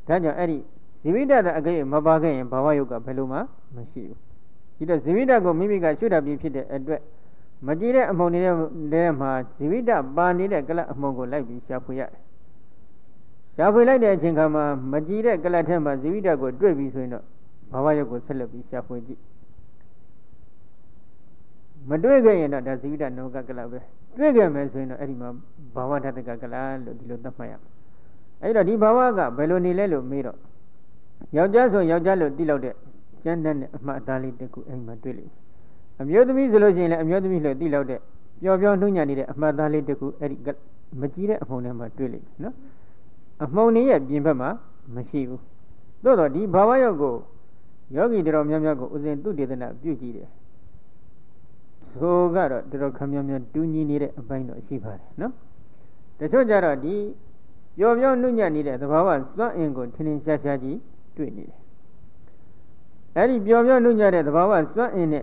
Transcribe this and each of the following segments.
ဒါကြောင့်အဲ့ဒီဇီဝိတအကဲမပါခဲ့ရင်ဘာဝယုတ်ကဘယ်လိုမှမရှိဘူးဒီတော့ဇီဝိတကိုမိမိကရှုတတ်ပြီးဖြစ်တဲ့အတွက်မကြည့်တဲ့အမှုန်နေတဲ့မှာဇီဝိတပါနေတဲ့ကလတ်အမှုန်ကိုလိုက်ပြီးရှာဖွေရတယ်ရှာဖွေလိုက်တဲ့အချိန်ခါမှာမကြည့်တဲ့ကလတ်ထဲမှာဇီဝိတကိုတွေ့ပြီးဆိုရင်တော့ဘာဝယုတ်ကိုဆက်လက်ပြီးရှာဖွေကြည့်မတွေ့ခဲ့ရင်တော့ဒါဇီဝိတနောကကလတ်ပဲတွေ့ခဲ့မယ်ဆိုရင်တော့အဲ့ဒီမှာဘာဝဓာတကကလတ်လို့ဒီလိုသတ်မှတ်ရမယ်အဲ့တော့ဒီဘာဝကဘယ်လိုနေလဲလို့မေးတော့ယောက်ျားဆိုယောက်ျားလို့တိလောက်တဲ့ကျမ်းနဲ့အမှတ်အသားလေးတစ်ခုအဲ့မှာတွေ့လိမ့်မယ်အမျိုးသမီးဆိုလို့ရှိရင်လည်းအမျိုးသမီးလို့တိလောက်တဲ့ပျော်ပျော်နှုံညံ့နေတဲ့အမှတ်အသားလေးတစ်ခုအဲ့ဒီမကြည့်တဲ့အမှုန်ထဲမှာတွေ့လိမ့်မယ်နော်အမှုန်တွေရဲ့ပြင်ဘက်မှာမရှိဘူးသို့တော့ဒီဘာဝယုတ်ကိုယောဂီတော်များများကိုဥစဉ်သူတေသနာပြုကြည့်တယ်ဆိုကတော့တော်ခမ်းများများတူးညီနေတဲ့အပိုင်းတော့ရှိပါတယ်နော်တချို့ကြတော့ဒီပျော်ပျော်နှုံညံ့နေတဲ့သဘာဝစွမ်းအင်ကိုထင်ထင်ရှားရှားကြီးတွေ့နေတယ်အဲ့ဒီပျော်ပျော်နှုံညံ့တဲ့သဘာဝစွမ်းအင်နဲ့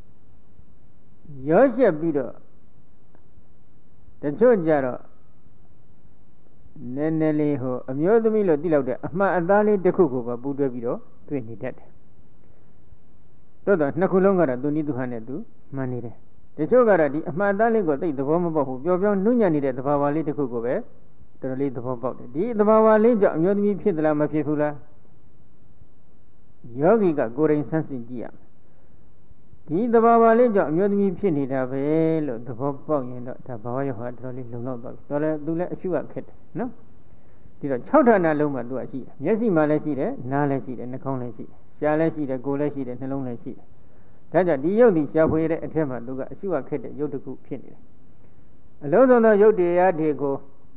ရောရှက်ပြီးတော့တချို့ကြတော့နည်းနည်းလေးဟိုအမျိုးသမီးလို့တိလောက်တဲ့အမှန်အသားလေးတစ်ခုကိုပဲပူးတွဲပြီးတော့တွေ့နေတတ်တယ်တော်တော်နှစ်ခုလုံးကတော့သူနည်းသူဟန်နဲ့သူမှန်နေတယ်တချို့ကတော့ဒီအမှန်အသားလေးကိုသိသဘောမပေါက်ဘူးပျော်ပျော်နှုံညံ့နေတဲ့သဘာဝလေးတစ်ခုကိုပဲတော်တော်လေးသဘောပေါက်တယ်ဒီသဘာဝလေးကြောင့်အမျိုးသမီးဖြစ်သလားမဖြစ်ဘူးလားယောဂီကကိုယ်တိုင်ဆန်းစစ်ကြည့်ရမယ်ဒီသဘာဝလေးကြောင့်အမျိုးသမီးဖြစ်နေတာပဲလို့သဘောပေါက်ရင်တော့ဒါဘာဝယောဟာတော်တော်လေးလုံလောက်သွားပြီတော်လည်းသူလည်းအရှုကခက်တယ်နော်ဒီတော့6ဌာနလုံးမှာသူကရှိတယ်မျက်စိမှာလည်းရှိတယ်နားလည်းရှိတယ်နှာခေါင်းလည်းရှိတယ်ရှားလည်းရှိတယ်ကိုယ်လည်းရှိတယ်နှလုံးလည်းရှိတယ်ဒါကြောင့်ဒီရုပ်ဒီရှားဖွေတဲ့အထက်မှာသူကအရှုကခက်တဲ့ရုပ်တစ်ခုဖြစ်နေတယ်အလုံးစုံသောရုပ်တရားတွေကို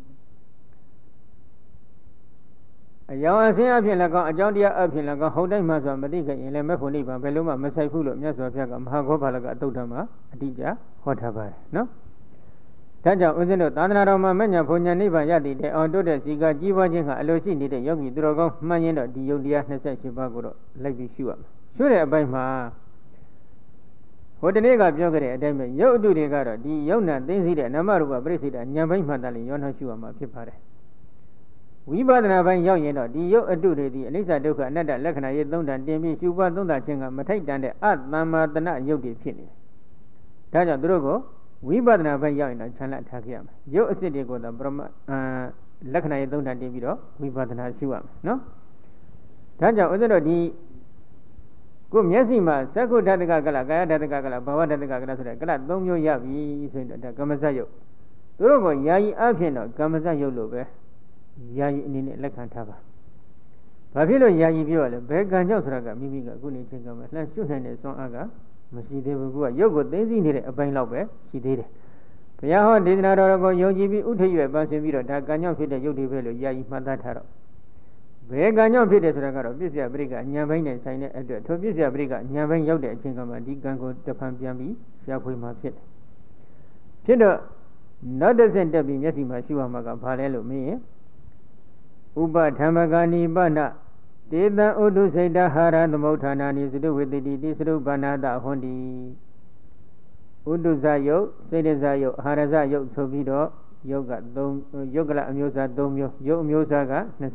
အယောင်အစင်းအဖြစ်လည်းကောင်းအကြောင်းတရားအဖြစ်လည်းကောင်းဟုတ်တိုင်းမှဆိုမသိခဲ့ရင်လည်းမဲ့ဖို့နိဗ္ဗာန်ဘယ်လိုမှမဆိုင်ဘူးလို့မြတ်စွာဘုရားကမဟာဂောဘာလကအတုဒ္ဓမှာအတိအကျဟောထားပါတယ်နော်ဒါကြောင့်ဦးဇင်းတို့သာသနာတော်မှာမညာဘုံညာနိဗ္ဗာန်ရတည်တဲ့အောင်တိုးတဲ့စီကကြီးပွားခြင်းကအလိုရှိနေတဲ့ယောဂီသူတော်ကောင်းမှန်ရင်တော့ဒီယုတ်တရား28ပါးကိုတော့လိုက်ပြီးရှုရမယ်ရှုတဲ့အပိုင်းမှာဟိုတနေ့ကပြောခဲ့တဲ့အတိုင်းပဲယုတ်အတုတွေကတော့ဒီယုတ်နာသိသိတဲ့နာမရူပပရိစ္ဆေဒဉာဏ်ပိုင်းမှတလည်းရောနှောရှုရမှာဖြစ်ပါတယ်ဝိပဿနာပိုင်းရောက်ရင်တော့ဒီယုတ်အတုတွေဒီအနိစ္စဒုက္ခအနတ္တလက္ခဏာရေးသုံးတန်တင်ပြီးရှုပွားသုံးတာချင်းကမထိုက်တန်တဲ့အတ္တမ္မာတနယုတ်တွေဖြစ်နေတယ်ဒါကြောင့်သူတို့ကိုဝိပဿနာပိုင်းရောက်ရင်တော့ခြံလက်ထားခဲ့ရမယ်ယုတ်အစစ်တွေကိုတော့ပရမလက္ခဏာရေးသုံးတန်တင်ပြီးတော့ဝိပဿနာရှုရမယ်နော်ဒါကြောင့်ဦးဇင်းတို့ဒီကိုမျက်စိမှာသက္ကုဓာတကကလကာယဓာတကကလဘာဝဓာတကကလဆိုတဲ့ကလ3မျိုးရပြီဆိုရင်တော့ကမ္မဇယုတ်သူတို့ကိုယာယီအဖြစ်တော့ကမ္မဇယုတ်လို့ပဲယာယီအနေနဲ့လက်ခံထားပါဘာဖြစ်လို့ယာယီပြောရလဲဘယ်ကံကြောင့်ဆိုတာကမိမိကအခုနေချင်းကမှလှမ်းရှုနိုင်တဲ့စွမ်းအားကမရှိသေးဘူးကရုပ်ကိုသိသိနေတဲ့အပိုင်းလောက်ပဲရှိသေးတယ်ဘုရားဟောဒေသနာတော်ကိုယုံကြည်ပြီးဥထိပ်ရွယ်ပန်းဆင်ပြီးတော့ဒါကံကြောင့်ဖြစ်တဲ့ရုပ်တွေပဲလို့ယာယီမှတ်သားထားတော့ဘယ်ကံကြောင့်ဖြစ်တယ်ဆိုတာကတော့ပစ္စယပရိက္ခဉာဏ်ပိုင်းနဲ့ဆိုင်တဲ့အတွက်ထိုပစ္စယပရိက္ခဉာဏ်ပိုင်းရောက်တဲ့အချိန်ကမှဒီကံကိုတဖန်ပြန်ပြီးရှားဖွေမှဖြစ်တယ်ဖြစ်တော့နောက်တစ်ဆင့်တက်ပြီးမျက်စိမှာရှုရမှာကဘာလဲလို့မေးရင်ဥပဓမ္မဂာနိပနတေတံဥဒုစိတ်တဟာရသမုဋ္ဌာနာနိသတုဝေတိတိသရုပ္ပနာတဟွန်တိဥဒုဇယုတ်စိတ်တဇယုတ်အာဟာရဇယုတ်ဆိုပြီးတော့ယုတ်က3ယုတ်ကလအမျိုးအစား3မျိုးယုတ်အမျိုးအစားက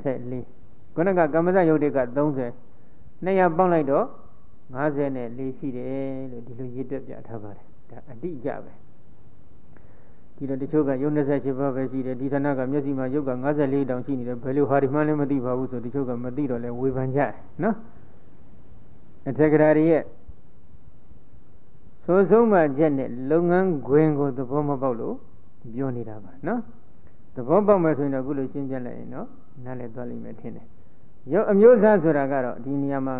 24ခုနကကမ္မဇယုတ်တွေက30 200ပေါင်းလိုက်တော့54ရှိတယ်လို့ဒီလိုရည်တွက်ပြထားပါတယ်ဒါအတိအကျပဲဒီတော့တချို့ကယုတ်28ပါးပဲရှိတယ်ဒီဌာနကမျက်စိမှာယုတ်က54တောင်ရှိနေတယ်ဘယ်လိုဟာဒီမှလည်းမသိပါဘူးဆိုတချို့ကမသိတော့လဲဝေဖန်ကြတယ်နော်အထက်ကရာရဲ့ဆိုဆုံးမှချက်နဲ့လုပ်ငန်းခွင်ကိုသဘောမပေါက်လို့ပြောနေတာပါနော်သဘောပေါက်မယ်ဆိုရင်တော့အခုလိုရှင်းပြလိုက်ရင်တော့နားလည်သွားလိမ့်မယ်ထင်တယ်ယုတ်အမျိုးအစားဆိုတာကတော့ဒီနေရာမှာ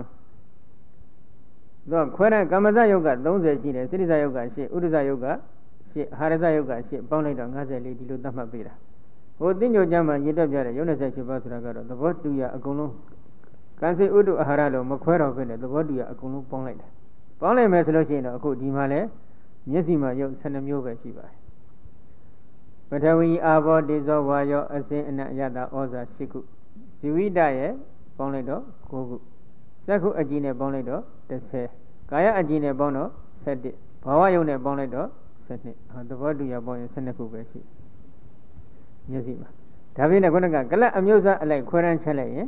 တော့ခွဲတဲ့ကမ္မဇယုတ်က30ရှိတယ်စိတ္တဇယုတ်က8ဥဒ္ဒဇယုတ်က8အာဟာရဇယုတ်က8ပေါင်းလိုက်တော့54ဒီလိုသတ်မှတ်ပေးတာဟိုသိညိုကျမ်းမှာရည်တွက်ပြတဲ့ယုတ်28ပါးဆိုတာကတော့သဘောတူရအကုန်လုံးကံစိဥဒ္ဒအာဟာရလို့မခွဲတော့ဘဲနဲ့သဘောတူရအကုန်လုံးပေါင်းလိုက်တာပေါင်းလိုက်မယ်ဆိုလို့ရှိရင်တော့အခုဒီမှာလဲမျက်စိမှာယုတ်12မျိုးပဲရှိပါတယ်ပထဝီအာဘောတေဇောဝါယောအစင်းအနအယတဩဇာ10ခုဇီဝိတရဲ့ပေါင်းလိုက်တော့9ခုစက္ခုအကြည်နဲ့ပေါင်းလိုက်တော့10ကာယအကြည်နဲ့ပေါင်းတော့17ဘာဝယုတ်နဲ့ပေါင်းလိုက်တော့12သဘောတူရပေါင်းရင်12ခုပဲရှိမျက်စိမှာဒါပေမဲ့ခုနကကလတ်အမျိုးအစားအလိုက်ခွဲရန်ချက်လိုက်ရင်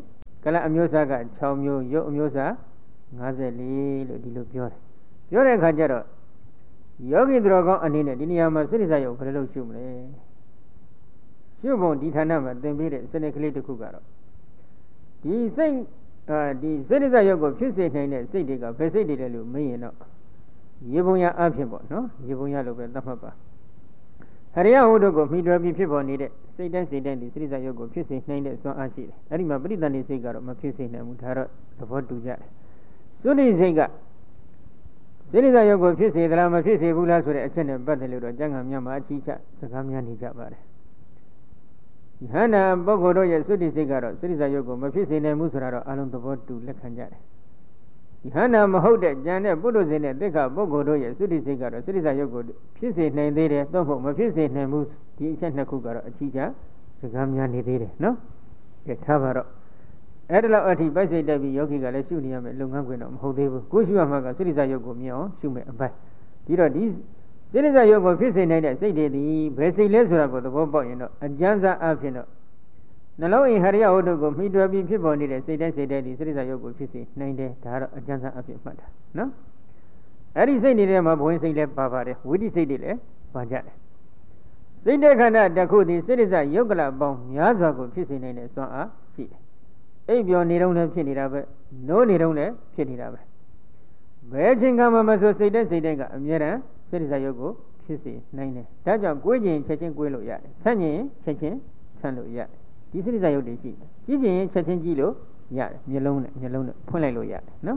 ကလအမျိုးအစားက6မျိုးရုပ်အမျိုးအစား54လို့ဒီလိုပြောတယ်ပြောတဲ့အခါကျတော့ယောဂီသူတော်ကောင်းအနေနဲ့ဒီနေရာမှာစိတ္တဇယုတ်ဘယ်လိုလုပ်ရှုမလဲရှုပုံဒီဌာနမှာသင်ပေးတဲ့စနစ်ကလေးတစ်ခုကတော့ဒီစိတ်ဒီစိတ္တဇယုတ်ကိုဖြစ်စေနိုင်တဲ့စိတ်တွေကဘယ်စိတ်တွေလဲလို့မေးရင်တော့ရေပုံရအဖြစ်ပေါ့နော်ရေပုံရလို့ပဲသတ်မှတ်ပါဟရိယဟုတို့ကိုမိတွယ်ပြီးဖြစ်ပေါ်နေတဲ့စိတ်တိုင်းစိတ်တိုင်းဒီစိတ္တဇယုတ်ကိုဖြစ်စေနိုင်တဲ့စွမ်းအားရှိတယ်အဲ့ဒီမှာပရိသန္တိစိတ်ကတော့မဖြစ်စေနိုင်ဘူးဒါတော့သဘောတူကြတယ်သုတိစိတ်ကစိတ္တဇယုတ်ကိုဖြစ်စေသလားမဖြစ်စေဘူးလားဆိုတဲ့အချက်နဲ့ပတ်သက်လို့တော့ကျမ်းဂန်များမှာအချီးချစကားများနေကြပါတယ်ယဟန္တာပုဂ္ဂိုလ်တို့ရဲ့သုတိစိတ်ကတော့စိတ္တဇယုတ်ကိုမဖြစ်စေနိုင်ဘူးဆိုတာတော့အလုံးသဘောတူလက်ခံကြတယ်ယဟန္တာမဟုတ်တဲ့ဉာဏ်နဲ့ပုထုဇဉ်နဲ့သိက္ခာပုဂ္ဂိုလ်တို့ရဲ့သုတိစိတ်ကတော့စိတ္တဇယုတ်ကိုဖြစ်စေနိုင်သေးတယ်သို့မဟုတ်မဖြစ်စေနိုင်ဘူးဒီအချက်နှစ်ခုကတော့အချီးချစကားများနေသေးတယ်နော်ကဲထားပါတော့အဲ့ဒါလောက်အထိပိုက်စိတ်တက်ပြီးယောဂီကလည်းရှုနေရမယ်လုပ်ငန်းခွင်တော့မဟုတ်သေးဘူးကိုရှုရမှာကစိတ္တဇယုတ်ကိုမြင်အောင်ရှုမယ်အပိုင်းဒီတော့ဒီစိတ္တဇယုတ်ကိုဖြစ်စေနိုင်တဲ့စိတ်တွေဒီဘယ်စိတ်လဲဆိုတာကိုသဘောပေါက်ရင်တော့အကျဉ်းစားအဖြစ်တော့နှလုံးအိမ်ဟရိယဟုတ်တို့ကိုမိတွယ်ပြီးဖြစ်ပေါ်နေတဲ့စိတ်တိုင်းစိတ်တိုင်းဒီစိတ္တဇယုတ်ကိုဖြစ်စေနိုင်တယ်ဒါကတော့အကျဉ်းစားအဖြစ်မှတ်တာနော်အဲ့ဒီစိတ်တွေထဲမှာဘဝင်စိတ်လည်းပါပါတယ်ဝိတိစိတ်တွေလည်းပါကြတယ်စိတ်တဲ့ခန္ဓာတစ်ခုသည်စိတ္တဇယုတ်ကလပေါင်းများစွာကိုဖြစ်စေနိုင်တဲ့စွမ်းအားရှိတယ်အိပ်ပျော်နေတော့လည်းဖြစ်နေတာပဲနိုးနေတော့လည်းဖြစ်နေတာပဲဘယ်ချိန်ကမှမဆိုစိတ်တဲ့စိတ်တဲ့ကအမြဲတမ်းစိတ္တဇယုတ်ကိုဖြစ်စေနိုင်တယ်ဒါကြောင့်ကိုယ်ကျင်ချက်ချင်းကိုယ်လို့ရတယ်ဆန့်ကျင်ချက်ချင်းဆန့်လို့ရတယ်ဒီစိတ္တဇယုတ်တွေရှိတယ်ကြည့်ကျင်ချက်ချင်းကြည့်လို့ရတယ်မျက်လုံးနဲ့ဖွင့်လိုက်လို့ရတယ်နော်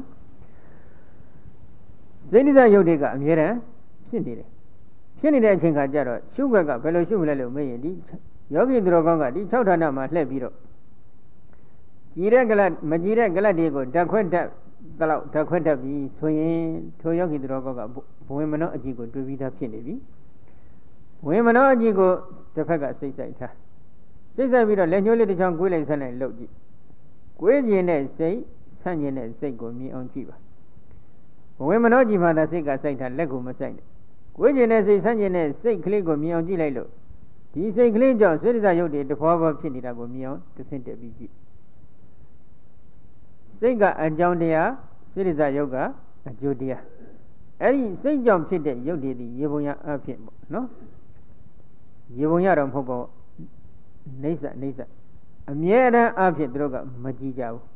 စိတ္တဇယုတ်တွေကအမြဲတမ်းဖြစ်နေတယ်ဖြစ်နေတဲ့အချိန်ခါကျတော့ရှုွက်ကဘယ်လိုရှုမလဲလို့မေးရင်ဒီယောဂီသူတော်ကောင်းကဒီ6ဌာနမှာလှည့်ပြီးတော့ကြည်တဲ့ကလတ်မကြည်တဲ့ကလတ်တွေကိုဓာတ်ခွက်ဓာတ်တလောက်ဓာတ်ခွက်ဓာတ်ပြီးဆိုရင်ထိုယောဂီသူတော်ကောင်းကဘဝင်မနောအကြည့်ကိုတွေ့ပြီးသားဖြစ်နေပြီဝင်မနောအကြည့်ကိုတစ်ဖက်ကစိတ်ဆိုင်ထားစိတ်ဆိုင်ပြီးတော့လက်ညှိုးလေးတစ်ချောင်းကွေးလိုက်ဆက်လိုက်လှုပ်ကြည့်ကွေးခြင်းနဲ့စိတ်ဆန့်ခြင်းနဲ့စိတ်ကိုမြင်အောင်ကြည့်ပါဘဝင်မနောကြည့်မှသာစိတ်ကစိုက်တာလက်ကိုမစိုက်နဲ့ကွေးခြင်းနဲ့စိတ်ဆန့်ခြင်းနဲ့စိတ်ကလေးကိုမြင်အောင်ကြည့်လိုက်လို့ဒီစိတ်ကလေးကြောင့်စိတ္တဇယုတ်တွေတဖွာဖွာဖြစ်နေတာကိုမြင်အောင်တစ်ဆင့်တက်ပြီးကြည့်စိတ်ကအကြောင်းတရားစိတ္တဇယုတ်ကအကျိုးတရားအဲ့ဒီစိတ်ကြောင့်ဖြစ်တဲ့ယုတ်တွေဒီရေပုံရအဖြစ်ပေါ့နော်ရေပုံရတော့မဟုတ်ပါဘူးနေဆအမြဲတမ်းအဖြစ်သူတို့ကမကြည့်ကြဘူး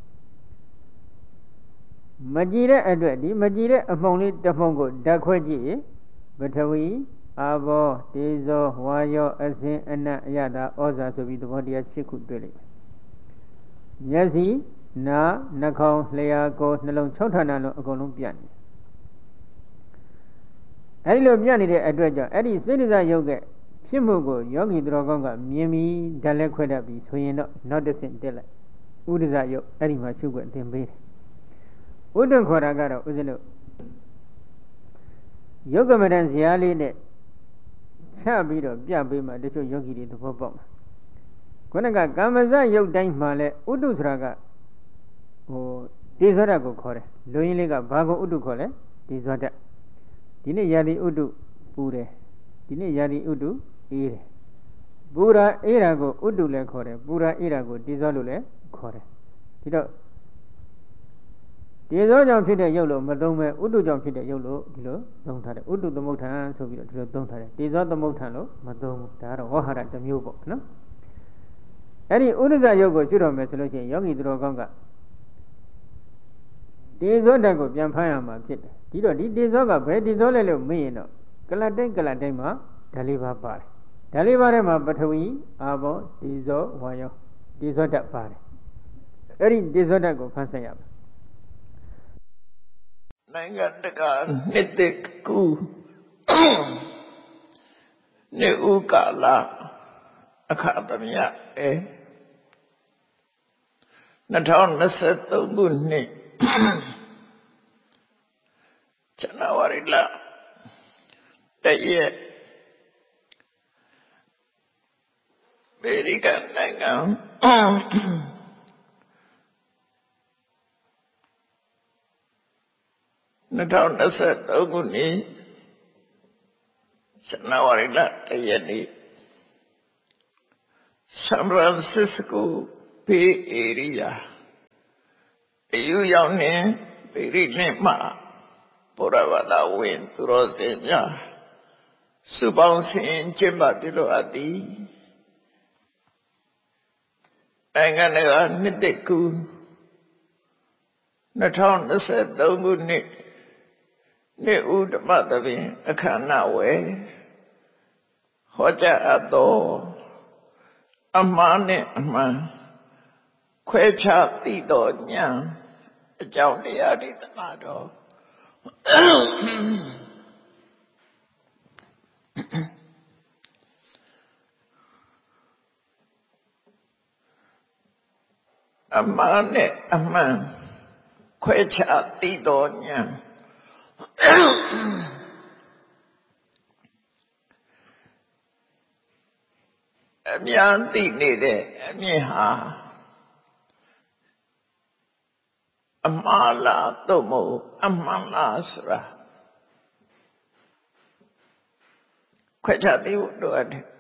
မကြည့်တဲ့အတွက်ဒီမကြည့်တဲ့အမှုံလေးတစ်မှုံကိုဓာတ်ခွဲကြည့်ရင်ပထဝီအာဘောတေဇောဝါယောအစင်အနတ်အယတာဩဇာဆိုပြီးသဘောတရား6ခုတွေ့လိုက်မျက်စိနာနှာခေါင်းလျှာကိုယ်နှလုံး6ဌာနလုံးအကုန်လုံးပြတ်နေအဲဒီလိုပြတ်နေတဲ့အတွက်ကြောင့်အဲ့ဒီစိတ္တဇယုတ်ကဖြစ်မှုကိုယောဂီသူတော်ကောင်းကမြင်ပြီးဓာတ်လက်ခွဲတတ်ပြီးဆိုရင်တော့နောက်တစ်ဆင့်တက်လိုက်ဥဒ္ဒဇယုတ်အဲ့ဒီမှာရှုခွင့်သင်ပေးတယ်ဥဒ္ဒခေါ်တာကတော့ဦးဇင်းတို့ယုတ်ကမတန်ဇာလေးနဲ့ချပြီးတော့ပြပေးမှတချို့ယောဂီတွေသဘောပေါက်မှာခုနကကာမဇယုတ်တိုင်းမှာလဲဥဒ္ဒဆိုတာကတေဇောဓာတ်ကိုခေါ်တယ်လူရင်းလေးကဘာကိုဥဒ္ဒခေါ်လဲတေဇောဓာတ်ဒီနေ့ယာတိဥဒ္ဒပူတယ်ဒီနေ့ယာတိဥဒ္ဒအေးတယ်ပူရာအေးတာကိုဥဒ္ဒလည်းခေါ်တယ်ပူရာအေးတာကိုတေဇောလို့လည်းခေါ်တယ်ဒီတော့တေဇောကြောင့်ဖြစ်တဲ့ရုပ်လို့မသုံးပဲဥဒ္ဒကြောင့်ဖြစ်တဲ့ရုပ်လို့ဒီလိုသုံးထားတယ်ဥဒ္ဒသမုဋ္ဌာန်ဆိုပြီးတော့ဒီလိုသုံးထားတယ်တေဇောသမုဋ္ဌာန်လို့မသုံးဘူးဒါကတော့ဝဟရတစ်မျိုးပေါ့နော်အဲ့ဒီဥဒ္ဒဇယုတ်ကိုရှုတော်မယ်ဆိုလို့ရှိရင်ယောဂီသူတော်ကောင်းကတေဇောဓာတ်ကိုပြန်ဖမ်းရမှာဖြစ်တယ်ဒီတော့ဒီတေဇောကဘယ်တေဇောလဲလို့မေးရင်တော့ကလတ်တိုင်းမှာဓာတ်လေးပါပါတယ်ဓာတ်လေးပါထဲမှာပထဝီအာဘောတေဇောဝါယောတေဇောဓာတ်ပါတယ်အဲ့ဒီတေဇောဓာတ်ကိုဖမ်းဆက်ရမှာနိုင်ငံတကာနှစ်သက်ကူနေဥကာလအခါသမယ2023ခုနှစ်ဇန်နဝါရီလ1ရက်အမေရိကန်နိုင်ငံ2023ခုနှစ်ဇန်နဝါရီလ1ရက်နေ့ဆန်ဖရန်စစ္စကိုဘေးဧရိယာ You young in very lima, Poravada win, Rosenia, Subouncing Chimbadilo Adi, Anganaga Nideku, Natan said, don't go ne ud Madavi, a canawe, Hoja Ado, Amane Aman, Quecha Tido Nyang. အကြောင်းတရားတွေတနာတော့အမှန်နဲ့အမှန်ခွဲခြားသိတော်ဉာဏ်အများသိနေတဲ့အမြင်ဟာအမှားလားသို့မဟုတ်အမှန်လားဆိုတာခွဲခြားသိဖို့လိုအပ်တယ်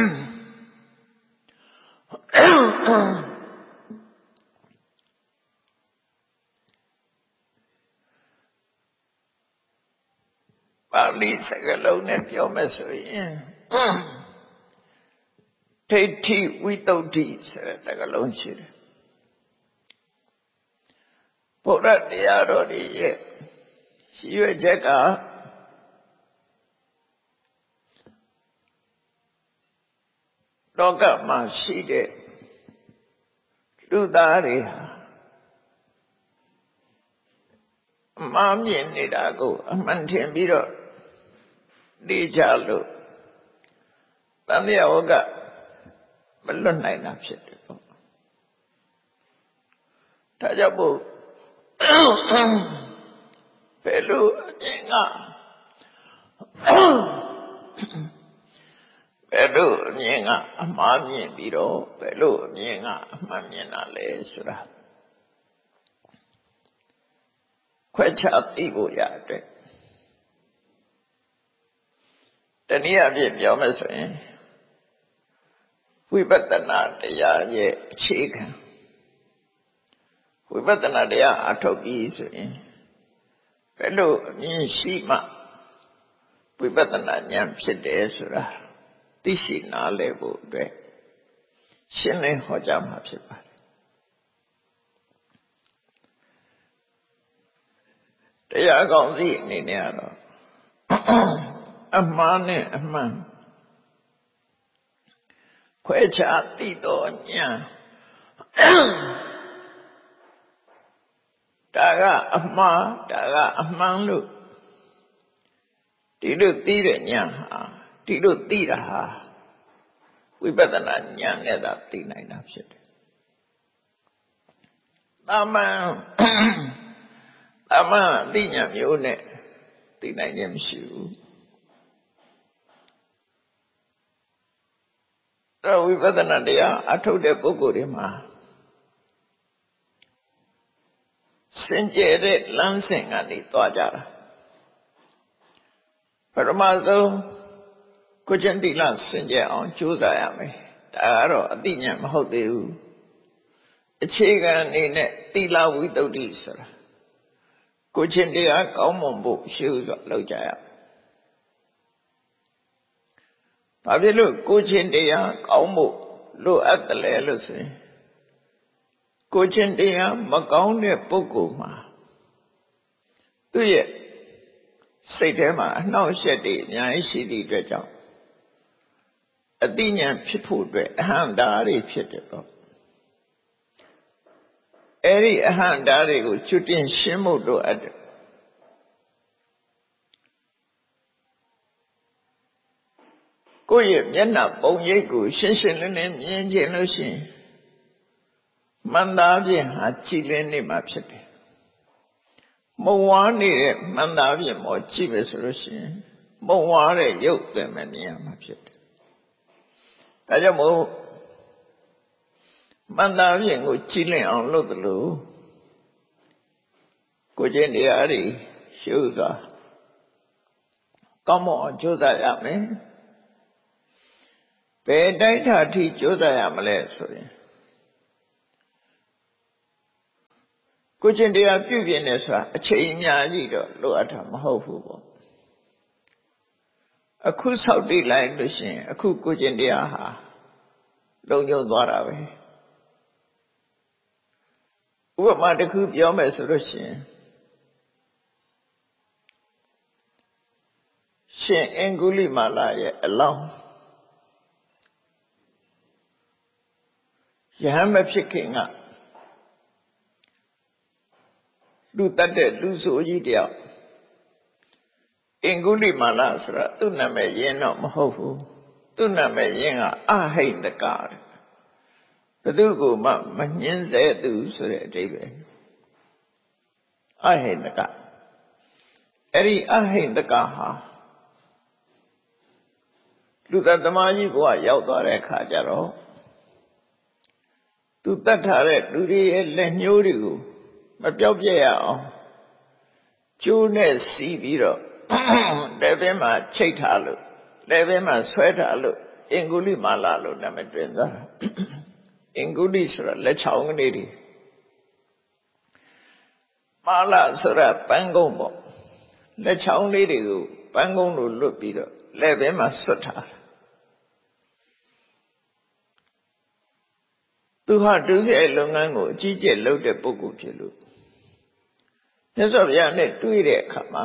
ပါဠိစကားလုံးနဲ့ပြောမယ်ဆိုရင်ထိဋ္ဌိဝိသုဒ္ဓိဆိုတဲ့စကားလုံးရှိတယ်ဘုရားတရားတော်ရဲ့ရည်ရွယ်ချက်ကလောကမှာရှိတဲ့လူသားတွေဟာအမှားမြင်နေတာကိုအမှန်ထင်ပြီးတော့နေကြလို့တန်မြတ်ဝကမလွတ်နိုင်တာဖြစ်တယ်ပေါ့ဒါကြောင့်မို့ဘယ်လိုအမြင်ကဘယ်လိုအမြင်ကအမှားမြင်ပြီးတော့ဘယ်လိုအမြင်ကအမှန်မြင်တာလဲဆိုတာခွဲခြားသိဖို့ရတဲ့တနည်းအားဖြင့်ပြောမယ်ဆိုရင်ဝိပဿနာတရားရဲ့အခြေခံဝိပဿနာတရားအထုတ်ပြီးဆိုရင်ဘယ်လိုအမြင်ရှိမှဝိပဿနာဉာဏ်ဖြစ်တယ်ဆိုတာသိရှိနားလည်ဖို့အတွက်ရှင်းလင်းဟောကြားမှာဖြစ်ပါတယ်တရားကောင်းစီအနေနဲ့ကတော့အမှားနဲ့အမှန်ခွဲခြားသိတော်ဉာဏ်ဒါကအမှားဒါကအမှန်လို့ဒီလိုသိတဲ့ဉာဏ်ဟာဒီလိုသိတာဟာဝိပဿနာဉာဏ်နဲ့သာသိနိုင်တာဖြစ်တယ်။တာမန်အသိဉာဏ်မျိုးနဲ့သိနိုင်ခြင်းမရှိဘူး။အဲ့ဝိပဿနာတရားအထုတ်တဲ့ပုဂ္ဂိုလ်တွေမှာစင်ကြယ်တဲ့လမ်းစဉ်ကနေသွားကြတာပထမဆုံးကိုကျင့်သီလစင်ကြယ်အောင်ကြိုးစားရမယ်ဒါကတော့အသိဉာဏ်မဟုတ်သေးဘူးအခြေခံအနေနဲ့သီလဝိသုဒ္ဓိဆိုတာကိုကျင့်တရားကောင်းမွန်ဖို့ရှေ့ဥစွာလုပ်ကြရဘာဖြစ်လို့ကိုကျင့်တရားကောင်းဖို့လိုအပ်တယ်လဲလို့ဆိုရင်ကိုကျင့်တရားမကောင်းတဲ့ပုဂ္ဂိုလ်မှာသူ့ရဲ့စိတ်ထဲမှာအနှောင့်အယှက်တွေအများကြီးရှိသည့်အတွက်ကြောင့်အသိဉာဏ်ဖြစ်ဖို့အတွက်အဟံတာတွေဖြစ်တယ်ပေါ့အဲ့ဒီအဟံတာတွေကိုကျွတ်တင်ရှင်းဖို့လိုအပ်တယ်ကိုယ့်ရဲ့မျက်နှာပုံရိပ်ကိုရှင်းရှင်းလင်းလင်းမြင်ချင်လို့ရှိရင်မှန်သားဖြင့်ဟာကြည်လင်းနေမှာဖြစ်တယ်မုံဝါးနေတဲ့မှန်သားဖြင့်မောကြည့်ပဲဆိုလို့ရှိရင်မုံဝါးတဲ့ရုပ်ပဲမမြင်ရမှာဖြစ်တယ်ဒါကြောင့်မို့မှန်သားဖြင့်ကိုကြည်လင်းအောင်လုပ်သလိုကိုကျင့်တရားတွေရှုစွာကောင်းမွန်အောင်ကြိုးစားရမယ်ဘယ်တိုင်းထာထိကြိုးစားရမလဲဆိုရင်ကိုချင်းတရားပြုပြင်နေဆိုတာအချိန်အများကြီးတော့လိုအပ်တာမဟုတ်ဘူးပေါ့အခုဆောက်တည်လိုက်လို့ရှိရင်အခုကိုချင်းတရားဟာလုံခြုံသွားတာပဲဥပမာတစ်ခုပြောမယ်ဆိုလို့ရှိရင်ရှင်အင်္ဂုလိမာလာရဲ့အလောင်းယဟန်မဖြစ်ခင်ကလူတတ်တဲ့လူဆိုကြီးတယောက်အင်္ဂုလိမာလာဆိုတာသူ့နာမည်ရင်းတော့မဟုတ်ဘူးသူ့နာမည်ရင်းကအဟိန္ဒကဘယ်သူကိုမှမညှင်းဆဲသူဆိုတဲ့အဓိပ္ပာယ်အဟိန္ဒကအဲ့ဒီအဟိန္ဒကဟာလူသက်သမားကြီးဘဝရောက်သွားတဲ့အခါကျတော့သူတတ်ထားတဲ့လူတွေရဲ့လက်ညှိုးတွေကိုမပြောက်ပြက်ရအောင်ကျိုးနဲ့စီးပြီးတော့လက်ဘက်မှာချိတ်ထားလို့လက်ဘက်မှာဆွဲထားလို့အင်္ဂုလိမာလာလို့နာမည်တွင်သွားတာအင်္ဂုလိဆိုတာလက်ချောင်းကလေးတွေမာလာဆိုတာပန်းကုန်းပေါ့လက်ချောင်းလေးတွေကိုပန်းကုန်းလိုလွတ်ပြီးတော့လက်ဘက်မှာဆွတ်ထားသူဟာဒုစရိုက်လုပ်ငန်းကိုအကြီးကျယ်လုပ်တဲ့ပုဂ္ဂိုလ်ဖြစ်လို့မြတ်စွာဘုရားနဲ့တွေ့တဲ့အခါမှာ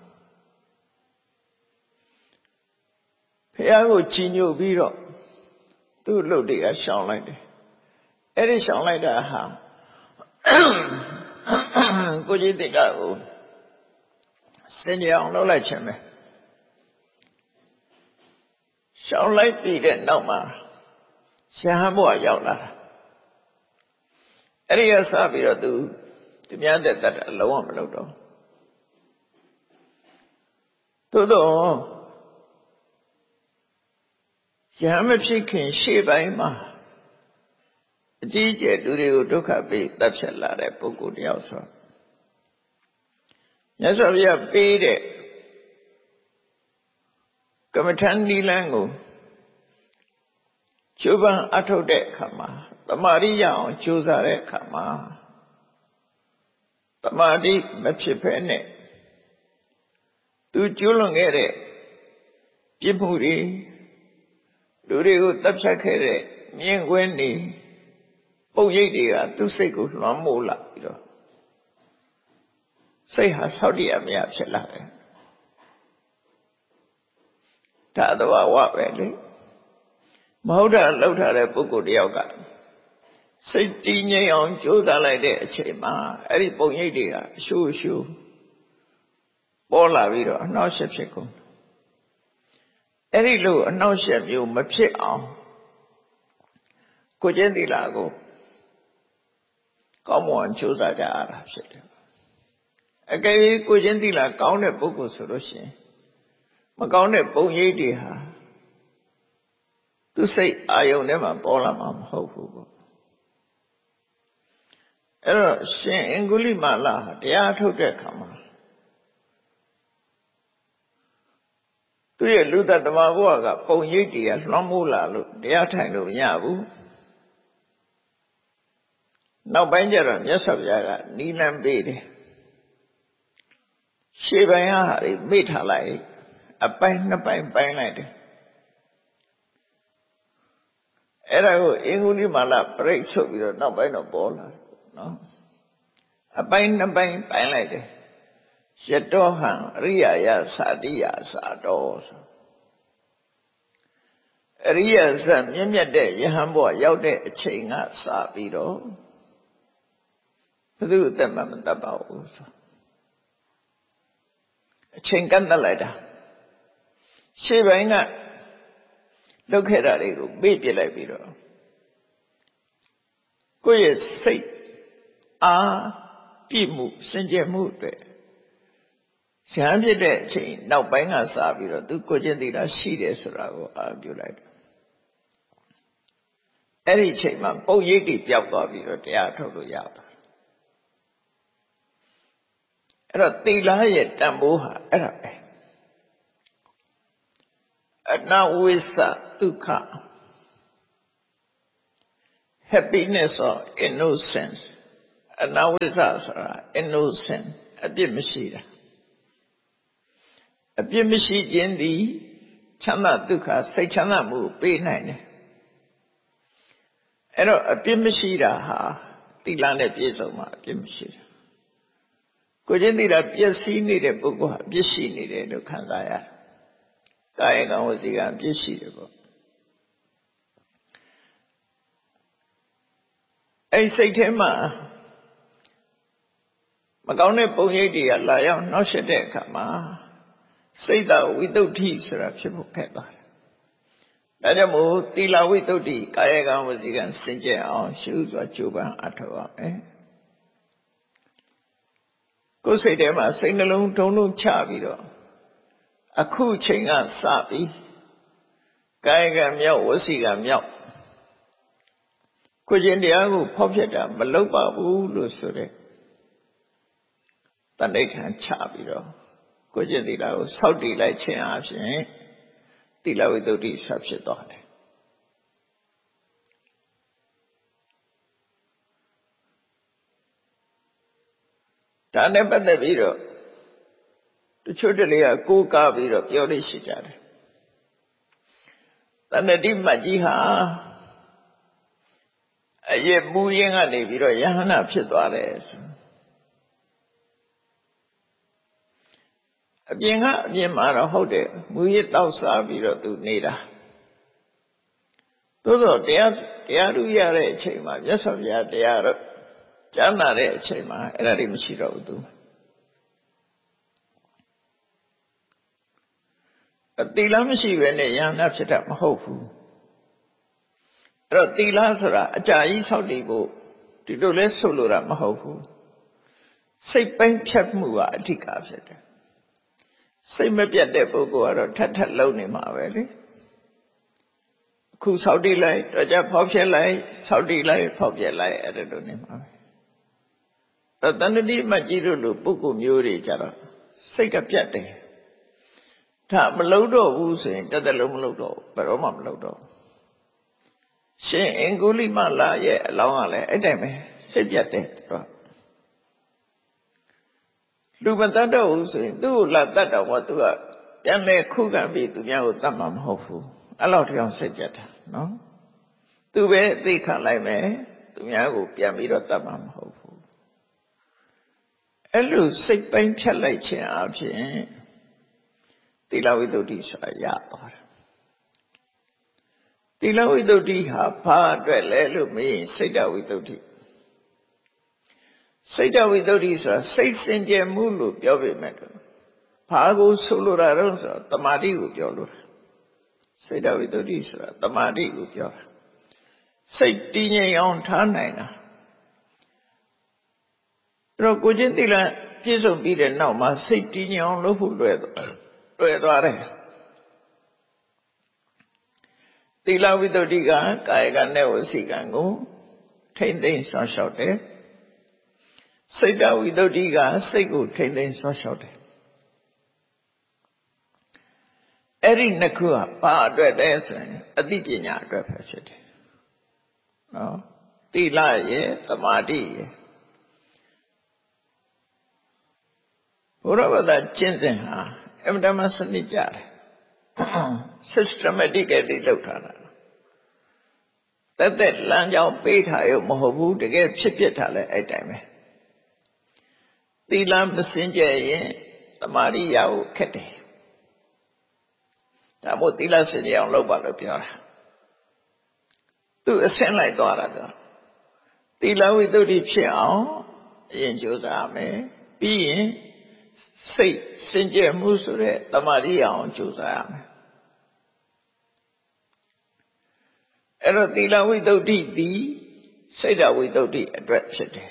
ဘုရားကိုချီးညိုပြီးတော့သူ့အလုပ်တွေကရှောင်လိုက်တယ်အဲ့ဒီရှောင်လိုက်တာဟာကိုကြီးတိကကိုစင်ကြအောင်လုပ်လိုက်ခြင်းပဲရှောင်လိုက်ပြီးတဲ့နောက်မှာရှားဘွားရောက်လာတာအဲ့ဒီကစပြီးတော့သူမြတ်တဲ့တတ်အလုံးဝမလုပ်တော့သို့တော့ရဟန်းမဖြစ်ခင်ရှေ့ပိုင်းမှာအကြီးအကျယ်လူတွေကိုဒုက္ခပေးတပ်ဖြတ်လာတဲ့ပုဂ္ဂိုလ်တယောက်ဆိုမြတ်စွာဘုရားပေးတဲ့ကမ္မထန်နိလန်းကိုကျိုးပန်းအထုတ်တဲ့အခါမှာတမာရိရအောင်ကြိုးစားတဲ့အခါမှာတမာတိမဖြစ်ဖဲနဲ့သူကျူးလွန်ခဲ့တဲ့ပြစ်မှုတွေလူတွေကိုတပ်ဖြတ်ခဲ့တဲ့မြင်ကွင်းတွေပုံရိပ်တွေကသူ့စိတ်ကိုလွှမ်းမိုးလာပြီးတော့စိတ်ဟာဆောက်တည်ရမရဖြစ်လာတယ်ဒါသဘာဝပဲလေမဟုတ်တာလောက်ထားတဲ့ပုဂ္ဂိုလ်တယောက်ကစိတ်တည်ငြိမ်အောင်ကြိုးစားလိုက်တဲ့အချိန်မှာအဲ့ဒီပုံရိပ်တွေကအရှုပ်ရှုပ်ပေါ်လာပြီးတော့အနှောက်အယှက်ဖြစ်ကုန်အဲ့ဒီလိုအနှောက်အယှက်မျိုးမဖြစ်အောင်ကိုကျင့်သီလကိုကောင်းမွန်ကြိုးစားကြရတာဖြစ်တယ်အကယ်၍ကိုကျင့်သီလကောင်းတဲ့ပုဂ္ဂိုလ်ဆိုလို့ရှိရင်မကောင်းတဲ့ပုံရိပ်တွေဟာသူစိတ်အာယုန်ထဲမှာပေါ်လာမှာမဟုတ်ဘူးပေါ့အဲ့တော့ရှင်အင်္ဂုလိမာလာတရားထုတ်တဲ့အခါမှာသူရဲ့လူသက်သမားဘဝကပုံရိပ်တွေကလွှမ်းမိုးလာလို့တရားထိုင်လို့မရဘူးနောက်ပိုင်းကျတော့မြတ်စွာဘုရားကနိလန်းပေးတယ်ရှေ့ပိုင်းဟာတွေမိထားလိုက်အပိုင်းနှစ်ပိုင်းပိုင်းလိုက်တယ်အဲ့ဒါကိုအင်္ဂုလိမာလာပြိတ်ဆုပ်ပြီးတော့နောက်ပိုင်းတော့ပေါ်လာတယ်နော်အပိုင်းနှစ်ပိုင်းပိုင်းလိုက်တယ်ယတောဟံအရိယာယသာတိယသာတော်အရိယာဇတ်မြင့်မြတ်တဲ့ယဟန်ဘဝရောက်တဲ့အချိန်ကစပြီးတော့ဘယ်သူအသက်မှမတတ်ပါဘူးဆိုအချိန်ကန့်သတ်လိုက်တာရှေ့ပိုင်းကလုပ်ခဲ့တာတွေကိုမေ့ပြလိုက်ပြီးတော့ကိုယ့်ရဲ့စိတ်အားပြည့်မှုစင်ကြယ်မှုအတွက်ရဟန်းဖြစ်တဲ့အချိန်နောက်ပိုင်းကစပြီးတော့သူကိုကျင့်သီလရှိတယ်ဆိုတာကိုအားပြုလိုက်တယ်အဲ့ဒီအချိန်မှာပုံရိပ်တွေပျောက်သွားပြီးတော့တရားထုတ်လို့ရပါတယ်အဲ့တော့သီလရဲ့တန်ဖိုးဟာအဲ့ဒါပဲအနဝိသဒုက္ခ happiness or innocence အနာဝိဇ္ဇဆိုတာ innocent အပြစ်မရှိတာအပြစ်မရှိခြင်းသည်ချမ်းသာဒုက္ခစိတ်ချမ်းသာမှုပေးနိုင်တယ်အဲ့တော့အပြစ်မရှိတာဟာသီလနဲ့ပြည့်စုံမှာအပြစ်မရှိတာကိုချင်းသီလပျက်စီးနေတဲ့ပုဂ္ဂိုလ်ဟာအပြစ်ရှိနေတယ်လို့ခံစားရတယ်ကာယကံဝစီကံအပြစ်ရှိတယ်ပေါ့အဲ့စိတ်ထဲမှာမကောင်းတဲ့ပုံရိပ်တွေကလာရောက်နှောက်ယှက်တဲ့အခါမှာစိတ်တော်ဝိတုဒ္ဓိဆိုတာဖြစ်ဖို့ခက်သွားတယ်။ဒါကြောင့်မို့သီလဝိတုဒ္ဓိကာယကံဝစီကံစင်ကြယ်အောင်ရှုစွာကြိုးပမ်းအထောက်အောင်ကိုယ်စိတ်ထဲမှာစိတ်နှလုံးထုံလုံးချပြီးတော့အခုချိန်ကစပြီးကာယကံမြောက်ဝစီကံမြောက်ကိုကျင့်တရားကိုဖောက်ဖျက်တာမလုပ်ပါဘူးလို့ဆိုတဲ့တဏှိဋ္ဌာန်ချပြီးတော့ကိုကျင့်သီလကိုစောင့်တည်လိုက်ခြင်းအပြင်သီလဝိသုဒ္ဓိဆက်ဖြစ်သွားတယ်ဒါနဲ့ပတ်သက်ပြီးတော့တချို့တလေကကိုးကားပြီးတော့ပြောလို့ရှိကြတယ်တဏှတိမတ်ကြီးဟာအရဲ့မူရင်းကနေပြီးတော့ယဟနာဖြစ်သွားတယ်ဆိုအပြင်မှာတော့ဟုတ်တယ်မူရင်းတောက်စားပြီးတော့သူနေတာသို့တော့တရားဓုရတဲ့အချိန်မှာမြတ်စွာဘုရားတရားတော့ကြားနာတဲ့အချိန်မှာအဲ့ဒါတွေမရှိတော့ဘူးသူသီလမရှိဘဲနဲ့ယဟနာဖြစ်တာမဟုတ်ဘူးအဲ့တော့သီလဆိုတာအကြာကြီးဆောက်တည်ဖို့ဒီလိုလဲဆိုလိုတာမဟုတ်ဘူးစိတ်ပိုင်းဖြတ်မှုကအဓိကဖြစ်တယ်စိတ်မပြတ်တဲ့ပုဂ္ဂိုလ်ကတော့ထပ်လုံးနေမှာပဲလေအခုဆောက်တည်လိုက်တော့ကြဖောက်ဖျက်လိုက်ဆောက်တည်လိုက်ဖောက်ဖျက်လိုက်အဲ့ဒါလိုနေမှာပဲအဲ့တဏှတိမတ်ကြီးတို့လိုပုဂ္ဂိုလ်မျိုးတွေကြတော့စိတ်ကပြတ်တယ်ဒါမလုံးတော့ဘူးဆိုရင်တစ်သက်လုံးမလုံးတော့ဘယ်တော့မှမလုံးတော့ရှင်အင်္ဂုလိမလာရဲ့အလောင်းကလည်းအဲ့တိုင်ပဲစိတ်ပြတ်တယ်တော့လူမတတ်တော့ဘူးဆိုရင်သူ့ကိုလာတတ်တော့သူကပြန်လဲခုခံပြီးသူများကိုတတ်မှာမဟုတ်ဘူးအဲ့လောက်တောင်စိတ်ပြတ်တာနော်သူပဲသိခံလိုက်မယ်သူများကိုပြန်ပြီးတော့တတ်မှာမဟုတ်ဘူးအဲ့လိုစိတ်ပိုင်းဖြတ်လိုက်ခြင်းအပြင်သီလဝိသုဒ္ဓိဆိုတာရသွားတယ်သီလဝိသုဒ္ဓိဟာဘာအတွက်လဲလို့မေးရင်စိတ်တဝိသုဒ္ဓိစိတ်တဝိသုဒ္ဓိဆိုတာစိတ်စင်ကြယ်မှုလို့ပြောပေမဲ့ဘာကိုဆိုလိုတာတော့ဆိုတော့တမာတိကိုပြောလို့စိတ်တဝိသုဒ္ဓိဆိုတာတမာတိကိုပြောတာစိတ်တည်ငြိမ်အောင်ထားနိုင်တာအဲ့တော့ကိုချင်းသီလပြည့်စုံပြီးတဲ့နောက်မှာစိတ်တည်ငြိမ်အောင်လုပ်ဖို့လွယ်သွားတယ်သီလဝိသုဒ္ဓိကကာယကံနဲ့ဝစီကံကိုထိမ့်သိမ်းဆောင်ရှောက်တယ်စိတ်တဝိသုဒ္ဓိကစိတ်ကိုထိမ့်သိမ်းဆောင်ရှောက်တယ်အဲ့ဒီနှစ်ခုကဘာအတွက်လဲဆိုရင်အသိပညာအတွက်ပဲဖြစ်တယ်နော်သီလရဲ့သမာဓိရဲ့ဘုရားဘာသာကျင့်စဉ်ဟာအမှန်တမ်းစနစ်ကြတယ် systematically လုပ်ထားတာတက်လမ်းကြောင်းပေးထားရုံမဟုတ်ဘူးတကယ်ဖြစ်ဖြစ်ထားလဲအဲ့တိုင်းပဲသီလမစင်ကြယ်ရင်သမာဓိရဖို့ခက်တယ်ဒါမို့သီလစင်ကြယ်အောင်လုပ်ပါလို့ပြောတာသူအဆင့်လိုက်သွားတာပြောသီလဝိသုဒ္ဓိဖြစ်အောင်အရင်ကြိုးစားမယ်ပြီးရင်စိတ်စင်ကြယ်မှုဆိုတဲ့သမာဓိအောင်ကြိုးစားရမယ်အဲ့တော့သီလဝိသုဒ္ဓိသည်စိတ်တဝိသုဒ္ဓိအတွက်ဖြစ်တယ်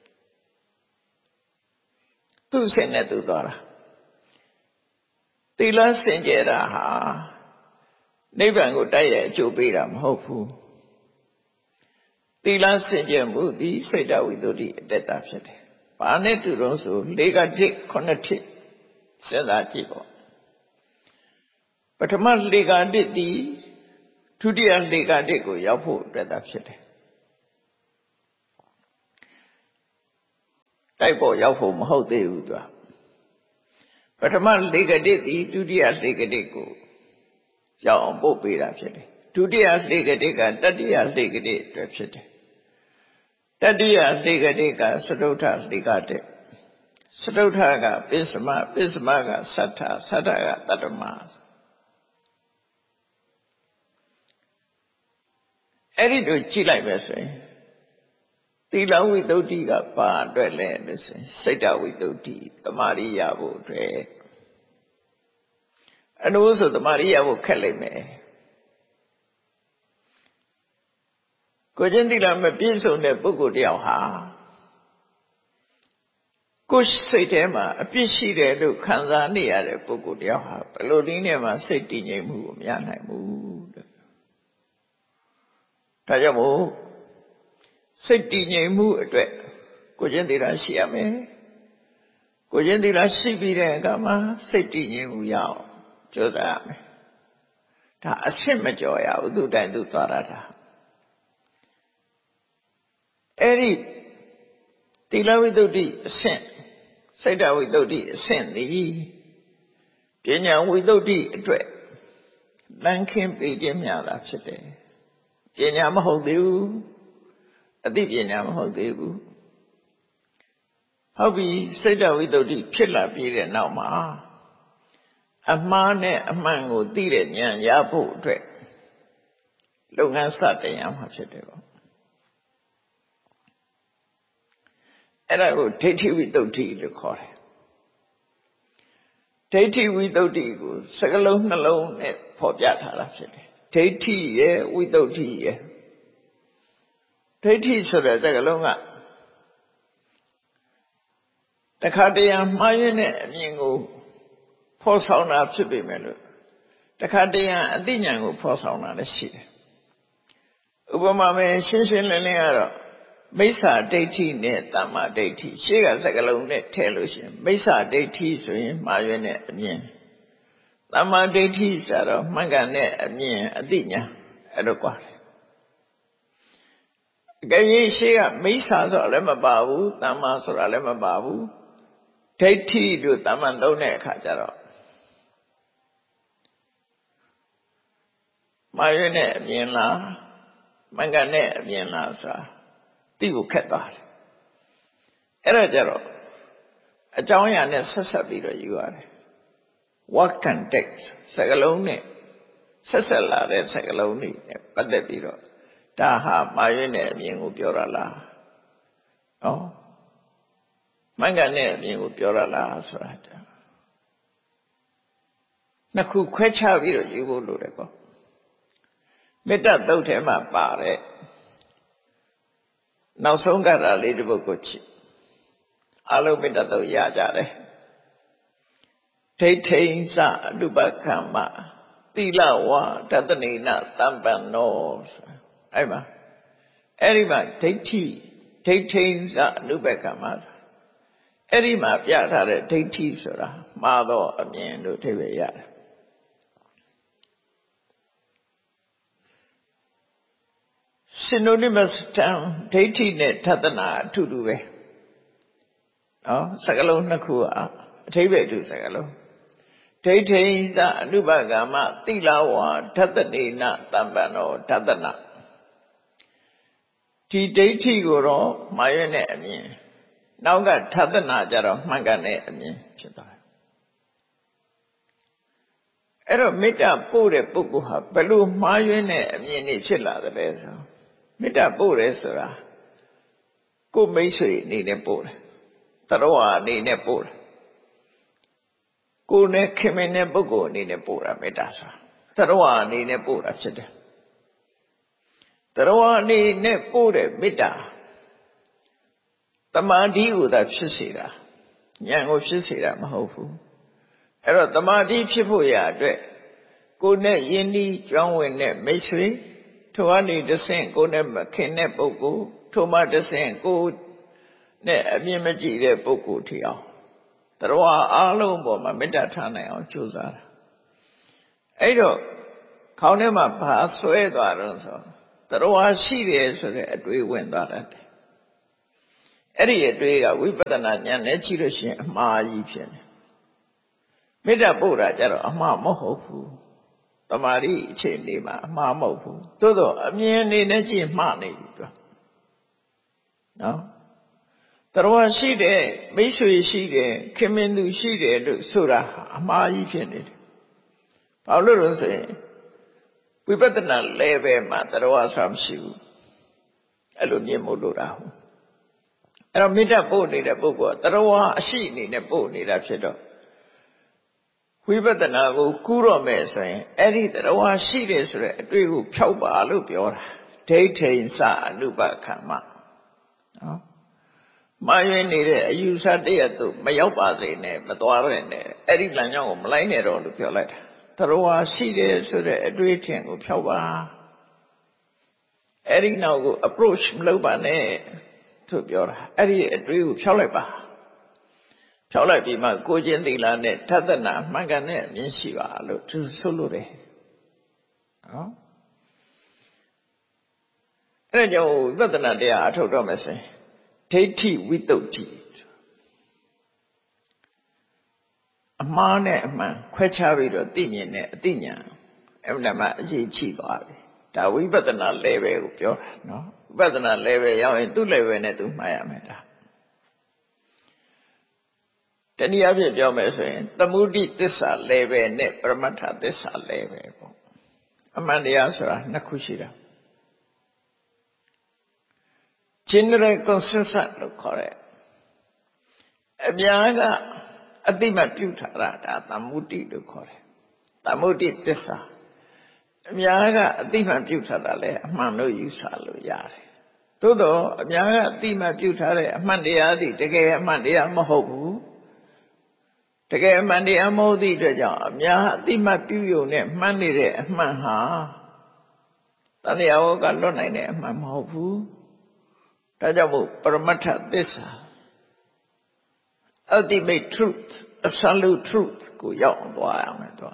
သူ့ဆင့်နဲ့သူသွားတာသီလစင်ကြယ်တာဟာနိဗ္ဗာန်ကိုတိုက်ရိုက်အကျိုးပေးတာမဟုတ်ဘူးသီလစင်ကြယ်မှုသည်စိတ်တဝိသုဒ္ဓိအတ္တဖြစ်တယ်ဘာနဲ့တူတော့ဆို၄ကတိ9တိစဉ်းစားကြည့်ပေါ့ပထမ၄ကတိသည်ဒုတိယ၄ကတိကိုရောက်ဖို့အတွက်သာဖြစ်တယ်တိုက်ပေါ်ရောက်ဖို့မဟုတ်သေးဘူးသူကပထမလေကတိသည်ဒုတိယလေကတိကိုရောက်အောင်ပို့ပေးတာဖြစ်တယ်ဒုတိယလေကတိကတတိယလေကတိအတွက်ဖြစ်တယ်တတိယလေကတိကစတုထလေကတိစတုထကပစ္စမပစ္စမကသတ္ထသတ္ထကတတ္တမအဲ့ဒီတို့ကြည့်လိုက်ပဲဆိုရင်သီလဝိတ္တုကဘာအတွက်လဲလို့ဆိုရင်စိတ်တဝိတ္တုသမာဓိရဖို့အတွက်အနုဆိုသမာဓိရဖို့ခက်လိမ့်မယ်ကိုချင်းသီလမပြည့်စုံတဲ့ပုဂ္ဂိုလ်တယောက်ဟာကိုယ်စိတ်ထဲမှာအပြစ်ရှိတယ်လို့ခံစားနေရတဲ့ပုဂ္ဂိုလ်တယောက်ဟာဘယ်လိုနည်းနဲ့မှစိတ်တည်ငြိမ်မှုကိုမရနိုင်ဘူးတဲ့ဒါကြောင့်မို့စိတ်တည်ငြိမ်မှုအတွက်ကိုချင်းသီလရှိရမယ်ကိုချင်းသီလရှိပြီးတဲ့အခါမှာစိတ်တည်ငြိမ်မှုရအောင်ကြိုးစားရမယ်ဒါအဆင့်မကျော်ရဘူးသူတိုင်သူသွားရတာအဲ့ဒီသီလဝိတ္တုအဆင့်စိတ်တဝိတ္တုအဆင့်သည်ပညာဝိတ္တုအတွက်လမ်းခင်းပေးခြင်းများတာဖြစ်တယ်ပညာမဟုတ်သေးဘူးအသိပညာမဟုတ်သေးဘူးဟုတ်ပြီစိတ်တဝိတ္တုဖြစ်လာပြီးတဲ့နောက်မှာအမှားနဲ့အမှန်ကိုသိတဲ့ဉာဏ်ရဖို့အတွက်လုပ်ငန်းစတင်ရမှာဖြစ်တယ်ပေါ့အဲ့ဒါကိုဒိဋ္ဌိဝိတ္တုလို့ခေါ်တယ်ဒိဋ္ဌိဝိတ္တုကိုစကလုံးနှလုံးနဲ့ဖော်ပြထားတာဖြစ်တယ်ဒိဋ္ဌိရဲ့ဝိတ္တုရဲ့ဒိဋ္ဌိဆိုတဲ့စကလုံးကတခါတရံမှားရင်းတဲ့အမြင်ကိုဖော်ဆောင်တာဖြစ်ပေမဲ့လို့တခါတရံအသိဉာဏ်ကိုဖော်ဆောင်တာလည်းရှိတယ်ဥပမာမဲ့ရှင်းရှင်းလင်းလင်းကတော့မိစ္ဆာဒိဋ္ဌိနဲ့တမ္မာဒိဋ္ဌိရှေ့ကစကလုံးနဲ့ထည့်လို့ရှိရင်မိစ္ဆာဒိဋ္ဌိဆိုရင်မှားရင်းတဲ့အမြင်တမ္မာဒိဋ္ဌိဆိုတော့မှန်ကန်တဲ့အမြင်အသိဉာဏ်အဲ့လိုကွာတယ်အကယ်၍ရှေ့ကမိစ္ဆာဆိုတာလည်းမပါဘူးတမ္မာဆိုတာလည်းမပါဘူးဒိဋ္ဌိလို့တမ္မာသုံးတဲ့အခါကျတော့မှားရင်းတဲ့အမြင်လားမှန်ကန်တဲ့အမြင်လားဆိုတာတိကိုခက်သွားတယ်အဲ့ဒါကြတော့အကြောင်းအရာနဲ့ဆက်ဆက်ပြီးတော့ယူရတယ် what context စကားလုံးနဲ့ဆက်ဆက်လာတဲ့စကားလုံးတွေနဲ့ပတ်သက်ပြီးတော့ဒါဟာမှားရင်းတဲ့အမြင်ကိုပြောရလားဟောမှန်ကန်တဲ့အမြင်ကိုပြောရလားဆိုတာနှစ်ခုခွဲခြားပြီးတော့ယူဖို့လိုတယ်ပေါ့မေတ္တာသုတ်ထဲမှာပါတဲ့နောက်ဆုံးကတာလေးတစ်ပုဒ်ကိုကြည့်အလုံးမေတ္တာသုတ်ရကြတယ်ဒိဋ္ဌိဉ္စအနုပကမ္မသီလဝါတတနေနတမ္ပန္နောအဲ့မှာဒိဋ္ဌိဉ္စအနုပကမ္မအဲ့ဒီမှာပြထားတဲ့ဒိဋ္ဌိဆိုတာမှားသောအမြင်လို့အဓိပ္ပာယ်ရတယ်synonymous term ဒိဋ္ဌိနဲ့ထသနာအတူတူပဲနော်စကားလုံးနှစ်ခုအဓိပ္ပာယ်တူစကားလုံးဒိဋ္ဌိသအနုပကမ္မသီလဝါထသနေနတမ္ပန္နောထသနာဒီဒိဋ္ဌိကိုတော့မှားရတဲ့အမြင်နောက်ကထသနာကြတော့မှန်ကန်တဲ့အမြင်ဖြစ်သွားတယ်အဲ့တော့မေတ္တာပို့တဲ့ပုဂ္ဂိုလ်ဟာဘယ်လိုမှားယွင်းတဲ့အမြင်တွေဖြစ်လာတယ်လဲဆိုမေတ္တာပို့တယ်ဆိုတာကိုယ်မိတ်ဆွေအနေနဲ့ပို့တယ်တရောအနေနဲ့ပို့တယ်ကိုယ်နဲ့ခင်မင်တဲ့ပုဂ္ဂိုလ်အနေနဲ့ပို့တာမေတ္တာဆိုတာတရောအနေနဲ့ပို့တာဖြစ်တယ်တရောအနေနဲ့ပို့တဲ့မေတ္တာတမာတိကိုသာဖြစ်စေတာဉာဏ်ကိုဖြစ်စေတာမဟုတ်ဘူးအဲ့တော့တမာတိဖြစ်ဖို့ရအတွက်ကိုယ်နဲ့ယဉ်ဤကြောင်းဝင်တဲ့မိတ်ဆွေထိုအနေတဆင့်ကိုယ်နဲ့မခင်တဲ့ပုဂ္ဂိုလ်ထိုမှတဆင့်ကိုယ်နဲ့အမြင်မကြည့်တဲ့ပုဂ္ဂိုလ်ထီအောင်တရားအားလုံးပေါ်မှာမေတ္တာထားနိုင်အောင်ကြိုးစားတာအဲ့တော့ခေါင်းထဲမှာဘာဆွဲသွားတော့ဆိုတရားရှိတယ်ဆိုတဲ့အတွေးဝင်သွားတယ်အဲ့ဒီအတွေ့ကဝိပဿနာဉာဏ်နဲ့ကြည့်လို့ရှိရင်အမှားကြီးဖြစ်နေမေတ္တာပို့တာကြတော့အမှားမဟုတ်ဘူးတမာရီအခြေအနေမှာအမှားမဟုတ်ဘူးသို့တော့အမြင်အနေနဲ့ကြည့်မှားနေပြီသူနော်တရားရှိတယ်မိတ်ဆွေရှိတယ်ခင်မင်းသူရှိတယ်လို့ဆိုတာအမှားကြီးဖြစ်နေတယ်ဘာလို့လဲဆိုရင်ဝိပဿနာ level မှာတရားဆိုတာမရှိဘူးအဲ့လိုမြင်မို့လို့တာဟုတ်အဲ့တော့မေတ္တာပို့နေတဲ့ပုဂ္ဂိုလ်ကတရားအရှိအနေနဲ့ပို့နေတာဖြစ်တော့ဝိပဿနာကိုကူးတော့မယ်ဆိုရင်အဲ့ဒီတရားရှိတယ်ဆိုတဲ့အတွေ့ကိုဖြောက်ပါလို့ပြောတာဒိဋ္ဌိဉ္စအနုပခမ္မနော်မှားယွင်းနေတဲ့အယူဆတရက်သူမရောက်ပါစေနဲ့မသွားရနဲ့အဲ့ဒီလမ်းကြောင်းကိုမလိုက်နဲ့တော့လို့ပြောလိုက်တာတရားရှိတယ်ဆိုတဲ့အတွေ့အထင်ကိုဖြောက်ပါအဲ့ဒီနောက်ကို approach မလုပ်ပါနဲ့သူပြောတာအဲ့ဒီအတွေ့ကိုဖြောက်လိုက်ပါဖြောက်လိုက်ပြီးမှကိုကျင့်သီလနဲ့ထသနာမှန်ကန်တဲ့အမြင်ရှိပါလို့သူဆိုလို့တယ်နော်အဲ့ဒါကြောင့်ဝိပဿနာတရားအထုတ်တော့မယ်ဆိုရင်ဒိဋ္ဌိဝိတ္တုဋ္ဌိအမှားနဲ့အမှန်ခွဲခြားပြီးတော့သိမြင်တဲ့အသိဉာဏ်အဲ့ဒါမှအရေးကြီးသွားပြီဒါဝိပဿနာ level ကိုပြောတာနော်ဝိပဿနာ level ရောက်ရင်သူ့ level နဲ့သူမှားရမယ်ဒါတနည်းအားဖြင့်ပြောမယ်ဆိုရင်သမုဒိသစ္စာ level နဲ့ပရမတ္ထသစ္စာ level ပေါ့အမှန်တရားဆိုတာနှစ်ခုရှိတာ general consensus လို့ခေါ်တဲ့အများကအတိမပြုထားတာဒါသမုဒိလို့ခေါ်တယ်သမုဒိသစ္စာအများကအတိမပြုထားတာလဲအမှန်လို့ယူဆလို့ရတယ်သို့တော့အများကအတိမပြုထားတဲ့အမှန်တရားသည်တကယ်အမှန်တရားမဟုတ်ဘူးတကယ်အမှန်တရားမဟုတ်သည့်အတွက်ကြောင့်အများအတိမပြုယုံနဲ့မှန်နေတဲ့အမှန်ဟာတန်တရားဝကလွတ်နိုင်တဲ့အမှန်မဟုတ်ဘူးဒါကြောင့်မို့ပရမတ္ထသစ္စာ ultimate truth absolute truth ကိုရောက်သွားရမယ်တော့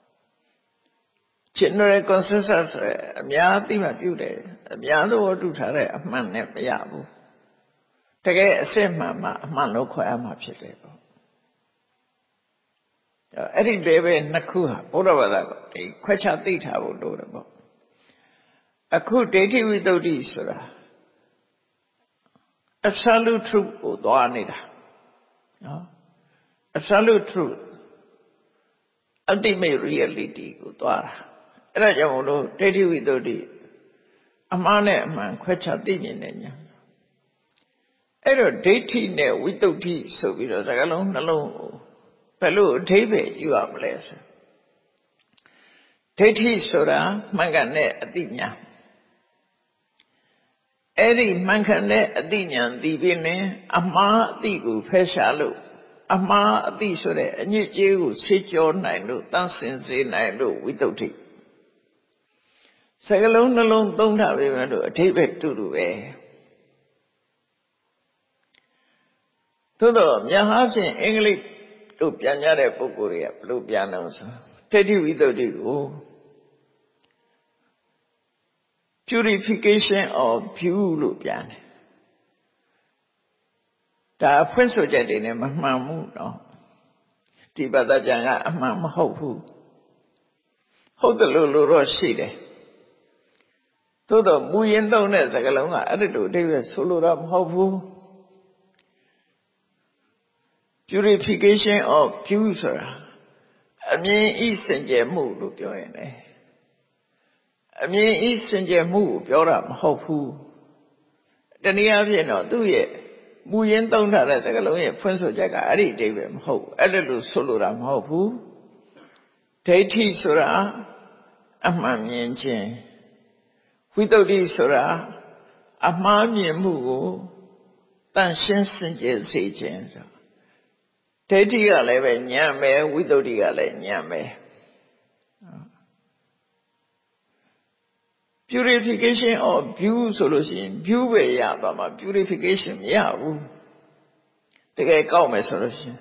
general consensus အများအသိမှပြုတယ်အများသဘောတူထားတဲ့အမှန်နဲ့မရဘူးတကယ်အစစ်မှန်မှအမှန်လို့ခေါ်ရမှာဖြစ်တယ်ပေါ့အဲ့ဒီ level နှစ်ခုဟာဘုရားဘာသာကဒီခွဲခြားသိထားဖို့လိုတယ်ပေါ့အခုဒိဋ္ဌိဝိတ္တုဋ္ဌိဆိုတာ absolute truth ကိုသွားနေတာနော် absolute truth ultimate reality ကိုသွားတာအဲ့ဒါကြောင့်မလို့ဒိဋ္ဌိဝိတ္တုဋ္ဌိအမှားနဲ့အမှန်ခွဲခြားသိမြင်တဲ့ဉာဏ်အဲ့တော့ဒိဋ္ဌိနဲ့ဝိတ္တုဋ္ဌိဆိုပြီးတော့စကားလုံးနှလုံးကိုဘယ်လိုအဓိပ္ပာယ်ယူရမလဲဆိုဒိဋ္ဌိဆိုတာမှန်ကန်တဲ့အသိဉာဏ်အဲ့ဒီမှန်ကန်တဲ့အသိဉာဏ်ဒီပြင်နဲ့အမှားအသိကိုဖယ်ရှားလို့အမှားအသိဆိုတဲ့အညစ်အကြေးကိုဆေးကြောနိုင်လို့တန့်စင်စေနိုင်လို့ဝိတ္တုဋ္ဌိစကလုံးနှလုံးသုံးထားပြီမဲ့လို့အဓိပ္ပာယ်တူတူပဲသို့တော့များအားဖြင့်အင်္ဂလိပ်တို့ပြန်ကြတဲ့ပုဂ္ဂိုလ်တွေကဘယ်လိုပြန်လို့ဆိုဒိဋ္ဌိဝိတ္တုဋ္ဌိကို purification of view လို့ပြန်တယ်ဒါအဖွင့်ဆိုချက်တွေနဲ့မမှန်ဘူးနော်ဒီဘာသာပြန်ကအမှန်မဟုတ်ဘူးဟုတ်တယ်လို့တော့ရှိတယ်သို့တော့မူရင်းသုံးတဲ့စကားလုံးကအဲ့ဒီလိုအဓိပ္ပာယ်ဆိုလိုတာမဟုတ်ဘူး purification of view ဆိုတာအမြင်ဤစင်ကြယ်မှုလို့ပြောရင်လေအမြင်ဤစင်ကြယ်မှုကိုပြောတာမဟုတ်ဘူးတနည်းအားဖြင့်တော့သူ့ရဲ့မူရင်းသုံးထားတဲ့စကားလုံးရဲ့ဖွင့်ဆိုချက်ကအဲ့ဒီအဓိပ္ပာယ်မဟုတ်ဘူးအဲ့လိုဆိုလိုတာမဟုတ်ဘူးဒိဋ္ဌိဆိုတာအမှန်မြင်ခြင်းဝိတ္တုဋ္ဌိဆိုတာအမှားမြင်မှုကိုတန်ရှင်းစင်ကြယ်စေခြင်းဆိုဒိဋ္ဌိကလည်းပဲဉာဏ်ပဲဝိတ္တုဋ္ဌိကလည်းဉာဏ်ပဲ purification of view ဆိုလို့ရှိရင် view ပဲရသွားမှာ purification မရဘူးတကယ်ကောက်မယ်ဆိုလို့ရှိရင်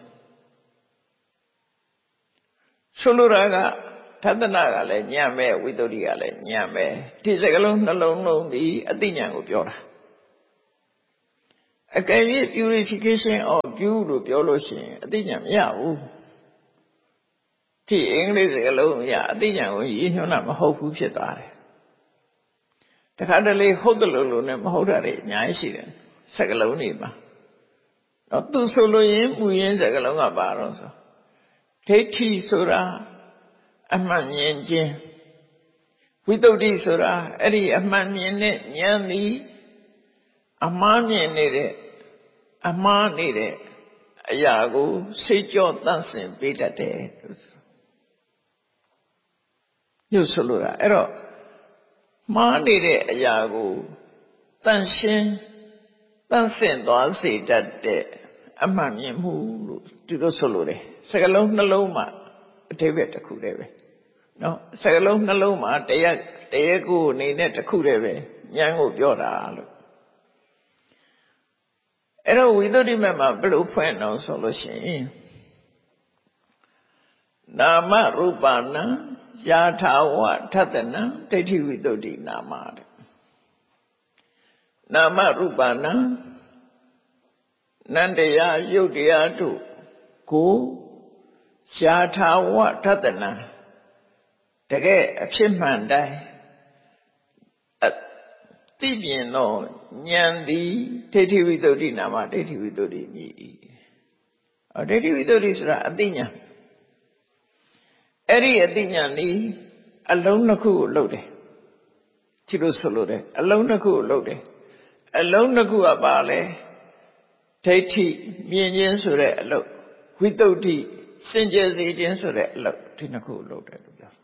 ဆိုလိုတာကထသနာကလည်းဉာဏ်ပဲဝိတ္တုဋ္ဌိကလည်းဉာဏ်ပဲဒီစကလုံးနှလုံးလုံးဒီအသိဉာဏ်ကိုပြောတာအကယ်၍ purification of view လို့ပြောလို့ရှိရင်အသိဉာဏ်မရဘူးဒီအင်္ဂလိပ်စကားလုံးအရအသိဉာဏ်ကိုရည်ညွှန်းတာမဟုတ်ဘူးဖြစ်သွားတယ်တခါတလေဟုတ်တယ်လို့နဲ့မဟုတ်တာတွေအများကြီးရှိတယ်စကားလုံးတွေမှာတော့သူဆိုလို့ရင်မူရင်းစကားလုံးကပါတော့ဆိုဒိဋ္ဌိဆိုတာအမှန်မြင်ခြင်းဝိသုဒ္ဓိဆိုတာအဲ့ဒီအမှန်မြင်တဲ့ဉာဏ်သည်အမှားမြင်နေတဲ့အမှားနေတဲ့အရာကိုစိတ်ကြောတန့်စင်ပေးတတ်တယ်လို့ညွှန်ဆိုလိုတာအဲ့တော့မှားနေတဲ့အရာကိုတန့်ရှင်းတန့်စင်သွားစေတတ်တဲ့အမှန်မြင်မှုလို့ဒီလိုဆိုလိုတယ်စကားလုံးနှလုံးမှာအဓိပ္ပာယ်တစ်ခုတည်းပဲနော်စကားလုံးနှလုံးမှာတရားကိုအနေနဲ့တစ်ခုတည်းပဲဉာဏ်ကိုပြောတာလို့အဲ့တော့ဝိသုဒ္ဓိမမှာဘယ်လိုဖွင့်အောင်ဆိုလို့ရှိရင်နာမရူပနာယာထာဝထတနာဒိဋ္ဌိဝိသုဒ္ဓိနာမတဲ့နာမရူပနာနန္တရားယုတ်တရားတို့ကိုယာထာဝထတနာတကယ်အဖြစ်မှန်တိုင်းသိမြင်သောဉာဏ်သည်ဒိဋ္ဌိဝိသုဒ္ဓိနာမဒိဋ္ဌိဝိသုဒ္ဓိမြည်ဒိဋ္ဌိဝိသုဒ္ဓိဆိုတာအသိဉာဏ်အဲ့ဒီအသိဉာဏ်သည်အလုံးနှစ်ခုကိုလှုပ်တယ်ဒီလိုဆိုလို့တယ်အလုံးနှစ်ခုကိုလှုပ်တယ်အလုံးနှစ်ခုကပါလဲဒိဋ္ဌိမြင်ခြင်းဆိုတဲ့အလုပ်ဝိသုဒ္ဓိစင်ကြယ်စေခြင်းဆိုတဲ့အလုပ်ဒီနှစ်ခုကိုလှုပ်တယ်လို့ပြော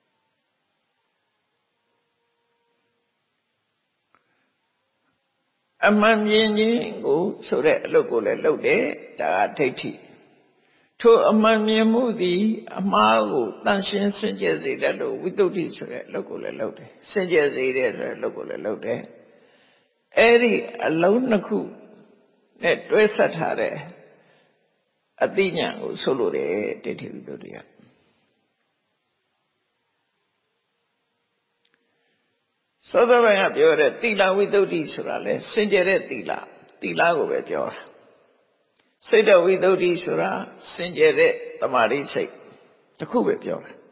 အမှန်မြင်ခြင်းကိုဆိုတဲ့အလုပ်ကိုလည်းလုပ်တယ်ဒါကဒိဋ္ဌိထိုအမှန်မြင်မှုသည်အမှားကိုတန်ရှင်းစင်ကြယ်စေတယ်လို့ဝိသုဒ္ဓိဆိုတဲ့အလုပ်ကိုလည်းလုပ်တယ်စင်ကြယ်စေတယ်ဆိုတဲ့အလုပ်ကိုလည်းလုပ်တယ်အဲ့ဒီအလုံးနှစ်ခုနဲ့တွဲဆက်ထားတဲ့အသိဉာဏ်ကိုဆိုလိုတယ်ဒိဋ္ဌိဝိသုဒ္ဓိကသောသောပိုင်းကပြောတဲ့သီလဝိသုဒ္ဓိဆိုတာလဲစင်ကြယ်တဲ့သီလကိုပဲပြောတာစိတ်တော်ဝိသုဒ္ဓိဆိုတာစင်ကြယ်တဲ့တမာတိစိတ်တစ်ခုပဲပြောတာ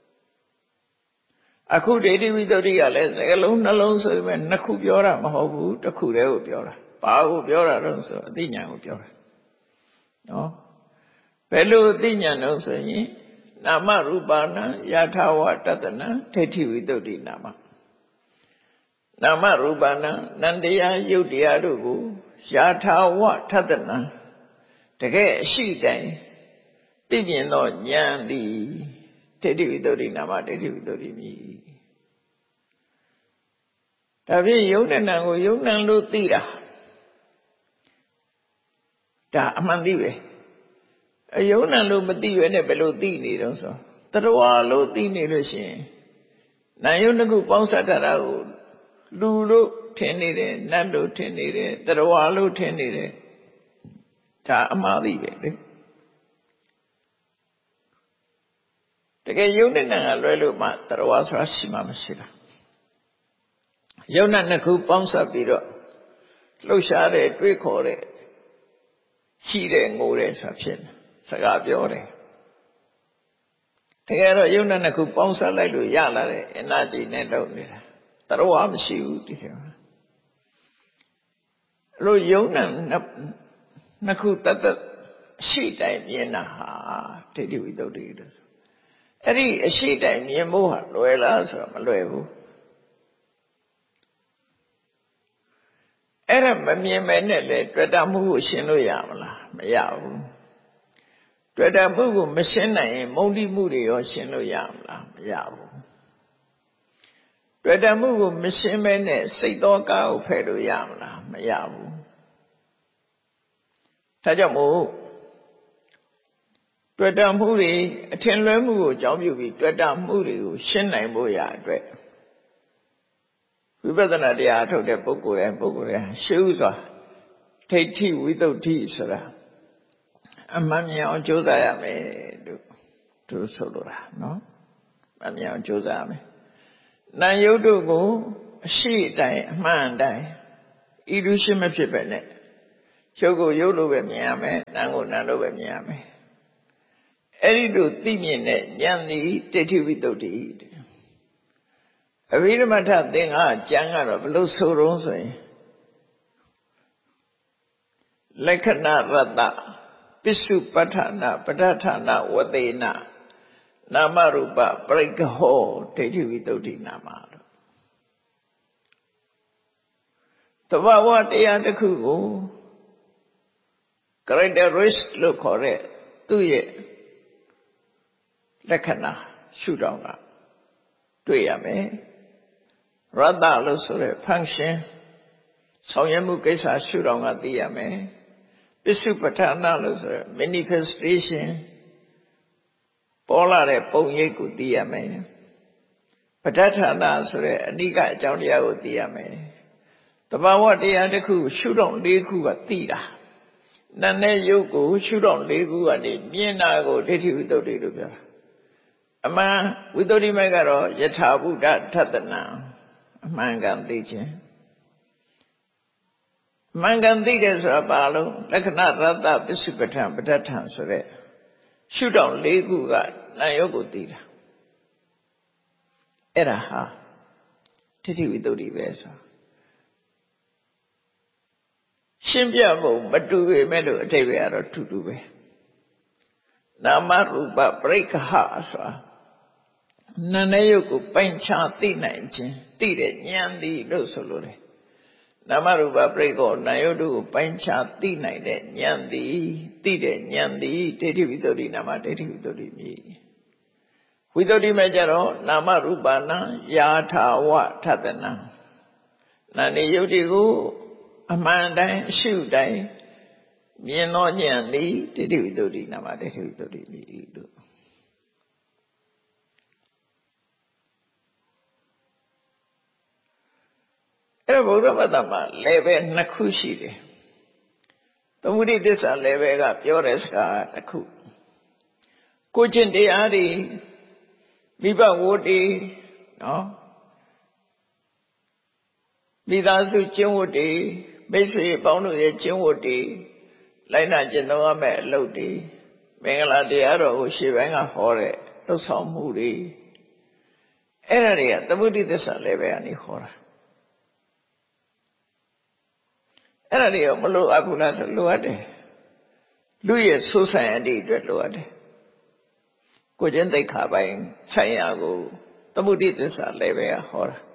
အခုဒိဋ္ဌိဝိသုဒ္ဓိကလည်းစကားလုံးနှလုံးဆိုပေမဲ့နှစ်ခုပြောတာမဟုတ်ဘူးတစ်ခုတည်းကိုပြောတာဘာကိုပြောတာတော့ဆိုအသိဉာဏ်ကိုပြောတာနော်ဘယ်လိုအသိဉာဏ်တော့ဆိုရင်နာမရူပနာယထာဝတတနာဒိဋ္ဌိဝိသုဒ္ဓိနာမနာမရူပနာနန္တရားယုတ်တရားတို့ကိုယာထာဝထတနာတကယ်အရှိတိုင်းသိမြင်သောဉာဏ်သည်ဒိဋ္ဌိဝိသုဒ္ဓိနာမဒိဋ္ဌိဝိသုဒ္ဓိမြည်ဒါဖြင့်ယုတ်နဲ့နံကိုယုတ်နံလို့သိတာဒါအမှန်သိပဲအယုံနံလို့မသိရနဲ့ဘယ်လိုသိနေတော့ဆိုတရဝါလို့သိနေလို့ရှိရင်နာယုတ်တစ်ခုပေါင်းစပ်တာကိုလူလို့ထင်နေတယ်နတ်လို့ထင်နေတယ်တရဝါလို့ထင်နေတယ်ဒါအမှားသိပဲလေတကယ်ယုံနဲ့နံကလွဲလို့မှတရဝါဆိုတာရှိမှမရှိတာယုံနဲ့နှစ်ခုပေါင်းစပ်ပြီးတော့လှုပ်ရှားတဲ့တွေးခေါ်တဲ့ရှိတဲ့ငိုတဲ့ဆိုတာဖြစ်တယ်စကားပြောတယ်တကယ်တော့ယုံနဲ့နှစ်ခုပေါင်းစပ်လိုက်လို့ရလာတဲ့ energy နဲ့လုပ်နေတာတရဝါမရှိဘူးဒီထဲမှာလို့ယုံနဲ့နှစ်ခုတတ်ရှိတိုင်းမြင်တာဟာဒိဋ္ဌိဝိသုဒ္ဓိလို့ဆိုအဲ့ဒီအရှိတိုင်းမြင်ဖို့ဟာလွယ်လားဆိုတော့မလွယ်ဘူးအဲ့ဒါမမြင်မဲနဲ့လေတွေ့တာမှုကိုရှင်းလို့ရမလားမရဘူးတွေ့တာမှုကိုမရှင်းနိုင်ရင်မုန်းတိမှုတွေရောရှင်းလို့ရမလားမရဘူးတွေ့တာမှုကိုမရှင်းမဲနဲ့စိတ်တော်ကားကိုဖယ်လို့ရမလားမရဘူးဒါကြောင့်မို့တွေ့တာမှုတွေအထင်လွဲမှုကိုအကြောင်းပြုပြီးတွေ့တာမှုတွေကိုရှင်းနိုင်ဖို့ရအတွက်ဝိပဿနာတရားထုတ်တဲ့ပုဂ္ဂိုလ်တိုင်းရှေးဥစွာဒိဋ္ဌိဝိသုဒ္ဓိဆိုတာအမှန်မြင်အောင်ကြိုးစားရမယ်လို့သူဆိုလိုတာနော်အမှန်မြင်အောင်ကြိုးစားရမယ်နာယုတ်တို့ကိုအရှိတိုင်းအမှန်တိုင်းillusion မဖြစ်ပဲနဲ့ရုပ်ကိုရုပ်လိုပဲမြင်ရမယ်နာမ်ကိုနာမ်လိုပဲမြင်ရမယ်အဲ့ဒီလိုသိမြင်တဲ့ဉာဏ်သည်ဒိဋ္ဌိဝိတ္တုအဘိဓမ္မထသင်္ဃာကျမ်းကတော့ဘလို့ဆိုတော့ဆိုရင်လက္ခဏာရတ္တပစ္စုပ္ပထာနာပဋ္ဌာနာဝသေနနာမရူပပရိက္ခဟောဒိဋ္ဌိဝိတ္တုနာမသဘာဝတရားတစ်ခုကို characteristic လို့ခေါ်တဲ့သူ့ရဲ့လက္ခဏာရှုထောင့်ကတွေ့ရမယ်ရတ္တလို့ဆိုတဲ့ function ဆောင်ရွက်မှုကိစ္စရှုထောင့်ကသိရမယ်ပစ္စုပ္ပထာနာလို့ဆိုတဲ့ manifestation ပေါ်လာတဲ့ပုံရိပ်ကိုသိရမယ်ပဋ္ဌာနာဆိုတဲ့အနိကအကြောင်းတရားကိုသိရမယ်တဘာဝတရားတစ်ခုရှုထောင့်၄ခုကသိတာနာနဲ့ယုတ်ကိုရှုထောင့်၄ခုကနေမြင်တာကိုဒိဋ္ဌိဝိတ္တုလို့ပြောတာအမှန်ဝိတ္တုမိုက်ကတော့ယထာဘုဒ္ဓထတနာအမှန်ကန်သိခြင်းအမှန်ကန်သိတယ်ဆိုတာဘာလို့လက္ခဏာရတ္တပစ္စုပ္ပထံပဋ္ဌာန်ဆိုတဲ့ရှုထောင့်၄ခုကနာယုတ်ကိုသိတာအဲ့ဒါဟာဒိဋ္ဌိဝိတ္တုပဲဆိုရှင်းပြဖို့မတူပေမဲ့လို့အတိတ်ပဲကတော့တူတူပဲနာမရူပပရိက္ခဟဆိုတာနာနဲ့ယုတ်ကိုပိုင်းခြားသိနိုင်ခြင်းသိတဲ့ဉာဏ်သည်လို့ဆိုလိုတယ်နာမရူပပရိက္ခဟနာယုတ်တို့ကိုပိုင်းခြားသိနိုင်တဲ့ဉာဏ်သည်သိတဲ့ဉာဏ်သည်ဒိဋ္ဌိဝိတ္တုနာမဒိဋ္ဌိဝိတ္တုမြည်ဝိတ္တုမဲ့ကြတော့နာမရူပနာယာထာဝထတနာနာနေယုတ်တွေကိုအမှန်တိုင်းရှုတိုင်းမြင်သောဉာဏ်သည်ဒိဋ္ဌိဝိတ္တုနာမဒိဋ္ဌိဝိတ္တုမြည်လို့အဲ့ဗုဒ္ဓဘာသာမှာ level 2ခုရှိတယ်သမုဒိသစ္စာ level ကပြောတဲ့စကားတစ်ခုကိုကျင့်တရားတွေမိဘဝတ္တိနော်မိသားစုကျင့်ဝတ်တွေမိတ်ဆွေပေါင်းတို့ရဲ့ကျင့်ဝတ်တွေလိုက်နာကျင့်သုံးရမယ့်အလုပ်တွေမင်္ဂလာတရားတော်ကိုရှေ့ပိုင်းကဟောတဲ့လှုပ်ဆောင်မှုတွေအဲ့ဒါတွေကသမုဒိသစ္စာ level ကနေဟောတာအဲ့ဒါတွေကမလိုအပ်ဘူးလားဆိုလိုအပ်တယ်လူရဲ့ဆိုးဆိုင်အတိအတွက်လိုအပ်တယ်ကိုကျင့်သိက္ခာပိုင်းဆိုင်ရာကိုသမုဒိသစ္စာ level ကဟောတာ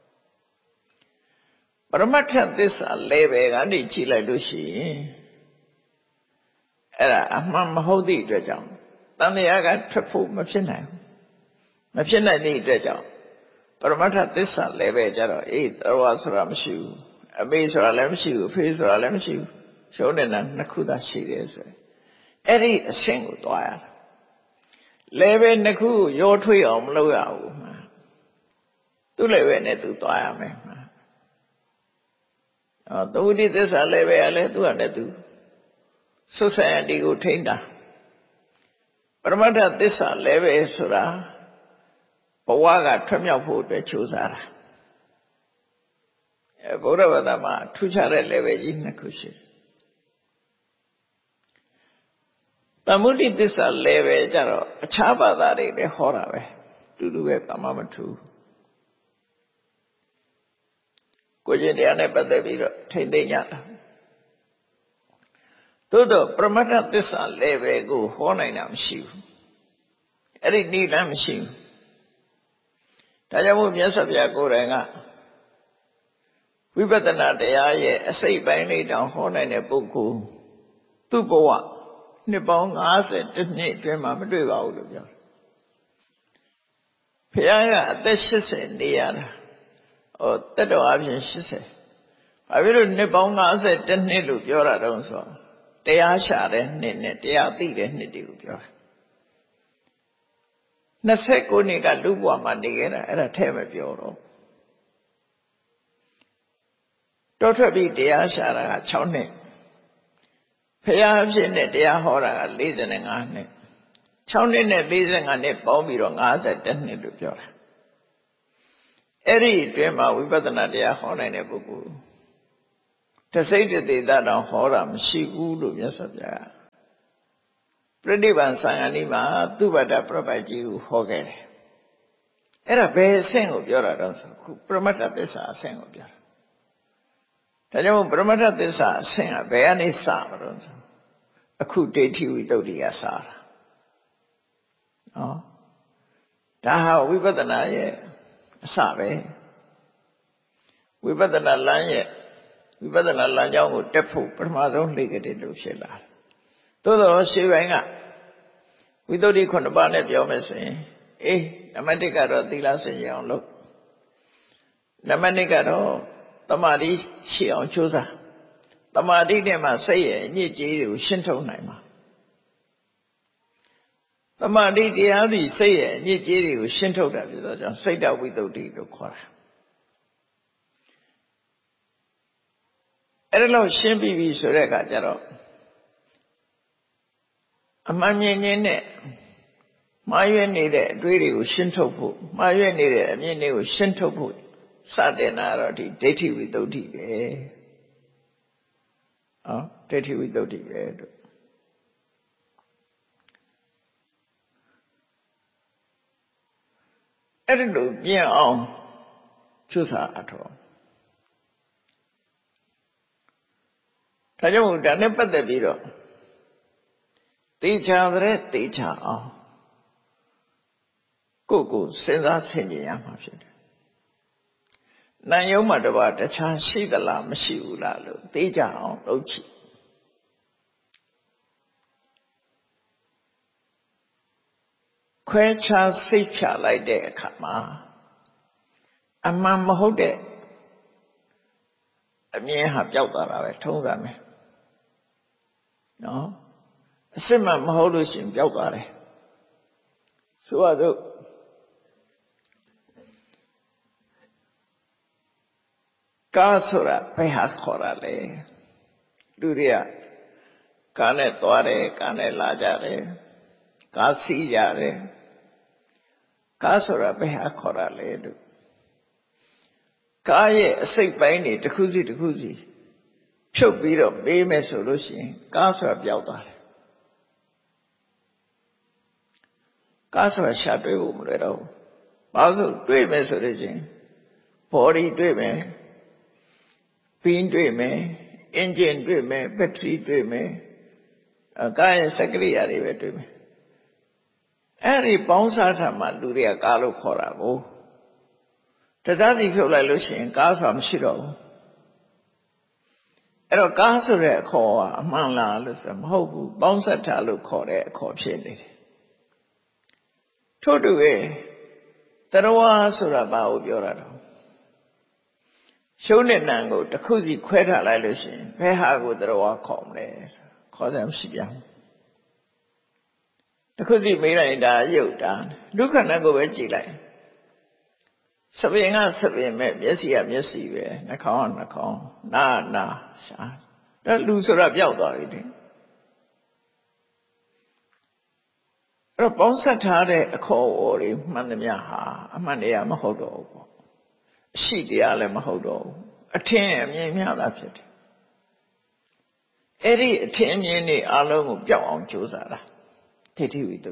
ပရမတ္ထသစ္စာ level ကနေကြည့်လိုက်လို့ရှိရင်အဲ့ဒါအမှန်မဟုတ်သည့်အတွက်ကြောင့်တန်တရားကထွက်ဖို့မဖြစ်နိုင်ဘူးမဖြစ်နိုင်သည့်အတွက်ကြောင့်ပရမတ္ထသစ္စာ level ကြတော့တော်ဆိုတာမရှိဘူးအမေဆိုတာလည်းမရှိဘူးအဖေဆိုတာလည်းမရှိဘူးရှုံးနေတာနှစ်ခုသာရှိတယ်ဆိုရင်အဲ့ဒီအဆင့်ကိုသွားရတာ level နှစ်ခုရောထွေးအောင်မလုပ်ရဘူးမှာသူ့ level နဲ့သူသွားရမယ်မှာသမုဒိသစ္စာ level ကလည်းသူ့ဟာနဲ့သူဆုဆိုင်အတိကိုထိန်းတာပရမတ္ထသစ္စာ level ဆိုတာဘဝကထွက်မြောက်ဖို့အတွက်ကြိုးစားတာဗုဒ္ဓဘာသာမှာထူးခြားတဲ့ level ကြီးနှစ်ခုရှိတယ်သမုဒိသစ္စာ level ကြတော့အခြားဘာသာတွေလည်းဟောတာပဲတူတူပဲဘာမှမထူးကိုကျင့်တရားနဲ့ပတ်သက်ပြီးတော့ထိမ့်သိမ့်ကြတာသို့တော့ပရမတ္ထသစ္စာ level ကိုဟောနိုင်တာမရှိဘူးအဲ့ဒီနည်းလမ်းမရှိဘူးဒါကြောင့်မို့မြတ်စွာဘုရားကိုယ်တိုင်ကဝိပဿနာတရားရဲ့အစိတ်ပိုင်းလေးတောင်ဟောနိုင်တဲ့ပုဂ္ဂိုလ်သူ့ဘဝနှစ်ပေါင်း50နှစ်အတွင်းမှာမတွေ့ပါဘူးလို့ပြောတယ်ဘုရားကအသက်80နေရတာတက်တော်အပြင်80ဘာဖြစ်လို့နှစ်ပေါင်း50နှစ်လို့ပြောတာတုံးဆိုတရားရှာတဲ့နှစ်နဲ့တရားသိတဲ့နှစ်တွေကိုပြောတာ29နှစ်ကလူဘဝမှာနေခဲ့တာအဲ့ဒါထဲမပြောတော့တော်ထွက်ပြီးတရားရှာတာက6နှစ်ဖရာအဖြစ်နဲ့တရားဟောတာက45နှစ်6နှစ်နဲ့45နှစ်ပေါင်းပြီးတော့51နှစ်လို့ပြောတာအဲ့ဒီအတွင်းမှာဝိပဿနာတရားဟောနိုင်တဲ့ပုဂ္ဂိုလ်တစိတ်တသေးတာတော့ဟောတာမရှိဘူးလို့မြတ်စွာဘုရားပြိဋိဘံဆံဃာနိမှာသူဗ္ဗတပြပိုက်ကြီးကိုဟောခဲ့တယ်အဲ့ဒါဘယ်အဆင့်ကိုပြောတာတော့ဆိုခုပရမတ္ထသစ္စာအဆင့်ကိုပြောတာဒါကြောင့်ပရမတ္ထသစ္စာအဆင့်ကဘယ်ကနေစမှာတော့ဆိုအခုဒိဋ္ဌိဝိတ္တုကစတာနော်ဒါဟာဝိပဿနာရဲ့အစပဲဝိပဿနာလမ်းရဲ့ဝိပဿနာလမ်းကြောင်းကိုတက်ဖို့ပထမဆုံးလှိကတိလို့ဖြစ်လာတယ်သို့သောရှေးပိုင်းကဝိတ္တု9ပါးနဲ့ပြောမယ်ဆိုရင်နံပါတ်1ကတော့သီလစင်ကြအောင်လုပ်နံပါတ်2ကတော့သမာဓိရှိအောင်ကြိုးစားသမာဓိနဲ့မှစိတ်ရဲ့အညစ်အကြေးတွေကိုရှင်းထုတ်နိုင်မှာသမာဓိတရားသည်စိတ်ရဲ့အညစ်အကြေးတွေကိုရှင်းထုတ်တာဖြစ်သောကြောင့်စိတ်တဝိတ္တုလို့ခေါ်တာအဲ့ဒါလို့ရှင်းပြီးပြီဆိုတဲ့အခါကျတော့အမှန်မြင်ခြင်းနဲ့မှားရွက်နေတဲ့အတွေးတွေကိုရှင်းထုတ်ဖို့မှားရွက်နေတဲ့အမြင်တွေကိုရှင်းထုတ်ဖို့စတင်တာတော့ဒီဒိဋ္ဌိဝိတ္တုပဲဒိဋ္ဌိဝိတ္တုပဲတို့အဲ့ဒါလို့ပြင်အောင်ကျူးစာအထောဒါကြောင့်ဒါနဲ့ပတ်သက်ပြီးတော့တေချာတဲ့တေချာအောင်ကိုစဉ်းစားဆင်ခြင်ရမှာဖြစ်တယ်။နာယုံမှာတပါတခြားရှိသလားမရှိဘူးလားလို့တေချာအောင်လုပ်ချင်ခွဲခြားစိတ်ဖြာလိုက်တဲ့အခါမှာအမှန်မဟုတ်တဲ့အမြင်ဟာပျောက်သွားတာပဲထုံးစံပဲနော်အစစ်မှမဟုတ်လို့ရှင်ပျောက်သွားတယ်ဆိုတော့ကားဆိုတာဘယ်ဟာခေါ်ရလဲလူတွေကကားနဲ့သွားတယ်ကားနဲ့လာကြတယ်ကားစီးကြတယ်ကားဆိုတာဘယ်ဟာခေါ်ရလဲလို့ကားရဲ့အစိတ်ပိုင်းတွေတစ်ခုစီတစ်ခုစီဖြုတ်ပြီးတော့ပေးမယ်ဆိုလို့ရှိရင်ကားဆိုတာပျောက်သွားတယ်ကားဆိုတာရှာတွေ့ဖို့မလွယ်တော့ဘူးဘာလို့တွေ့မယ်ဆိုလို့ရှိရင် body တွေ့မယ်ပင်းတွေ့မယ် engine တွေ့မယ် battery တွေ့မယ်ကားရဲ့စက္ကရိယာတွေပဲတွေ့မယ်အဲ့ဒီပေါင်းစားထားမှလူတွေကကားလို့ခေါ်တာကိုတစားစီဖြုတ်လိုက်လို့ရှိရင်ကားဆိုတာမရှိတော့ဘူးအဲ့တော့ကားဆိုတဲ့အခေါ်ကအမှန်လားလို့ဆိုမဟုတ်ဘူးပေါင်းဆက်ထားလို့ခေါ်တဲ့အခေါ်ဖြစ်နေတယ်ထို့တူရဲ့တရားဆိုတာဘာကိုပြောတာတော့ရှုံးတဲ့နံကိုတစ်ခုစီခွဲထားလိုက်လို့ရှိရင်ဘယ်ဟာကိုတရားခေါ်မလဲခေါ်တယ်မရှိပြန်တစ်ခုစီမေးလိုက်ဒါရုပ်တာဒုက္ခနံကိုပဲကြည့်လိုက်စပင်ကစပင်မဲ့မျက်စိကမျက်စိပဲနှာခေါင်းကနှာခေါင်းနားနားရှာဒါလူဆိုတာပျောက်သွားပြီတဲ့အဲ့တော့ပေါင်းဆက်ထားတဲ့အခေါ်အဝေါ်တွေမှန်သမျှဟာအမှန်တရားမဟုတ်တော့ဘူးပေါ့အရှိတရားလည်းမဟုတ်တော့ဘူးအထင်အမြင်များတာဖြစ်တယ်အဲ့ဒီအထင်အမြင်တွေအလုံးကိုပျောက်အောင်ကြိုးစားတာဒိဋ္ဌိဝိတ္တု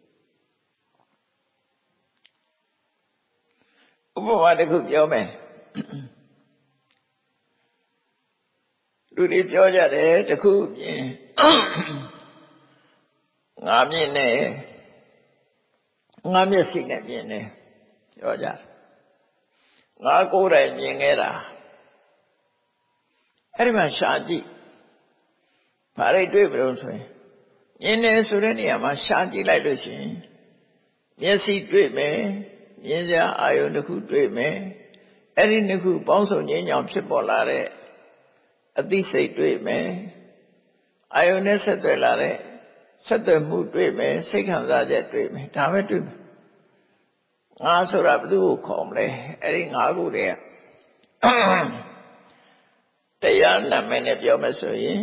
ဥပမာတစ်ခုပြောမယ်လူတွေပြောကြတယ်တစ်ခုပြင်ငါမြင်နေငါမျက်စိနဲ့မြင်နေပြောကြငါကိုယ်တိုင်မြင်ခဲ့တာအဲ့ဒီမှာရှာကြည့်ဘာတွေတွေ့ကြလို့ဆိုရင်မြင်နေဆိုတဲ့နေရာမှာရှာကြည့်လိုက်လို့ရှိရင်မျက်စိတွေ့မယ်မြင်စရာအာယုန်တစ်ခုတွေ့မယ်အဲ့ဒီနှစ်ခုပေါင်းစုံငြိမ်းချမ်းဖြစ်ပေါ်လာတဲ့အသိစိတ်တွေ့မယ်အာယုန်နဲ့ဆက်သွယ်လာတဲ့ဆက်သွယ်မှုတွေ့မယ်စိတ်ခံစားချက်တွေ့မယ်ဒါပဲတွေ့မယ်ငါဆိုတာဘယ်သူကိုခေါ်မလဲအဲ့ဒီငါကိုတည်းကတရားနာမည်နဲ့ပြောမယ်ဆိုရင်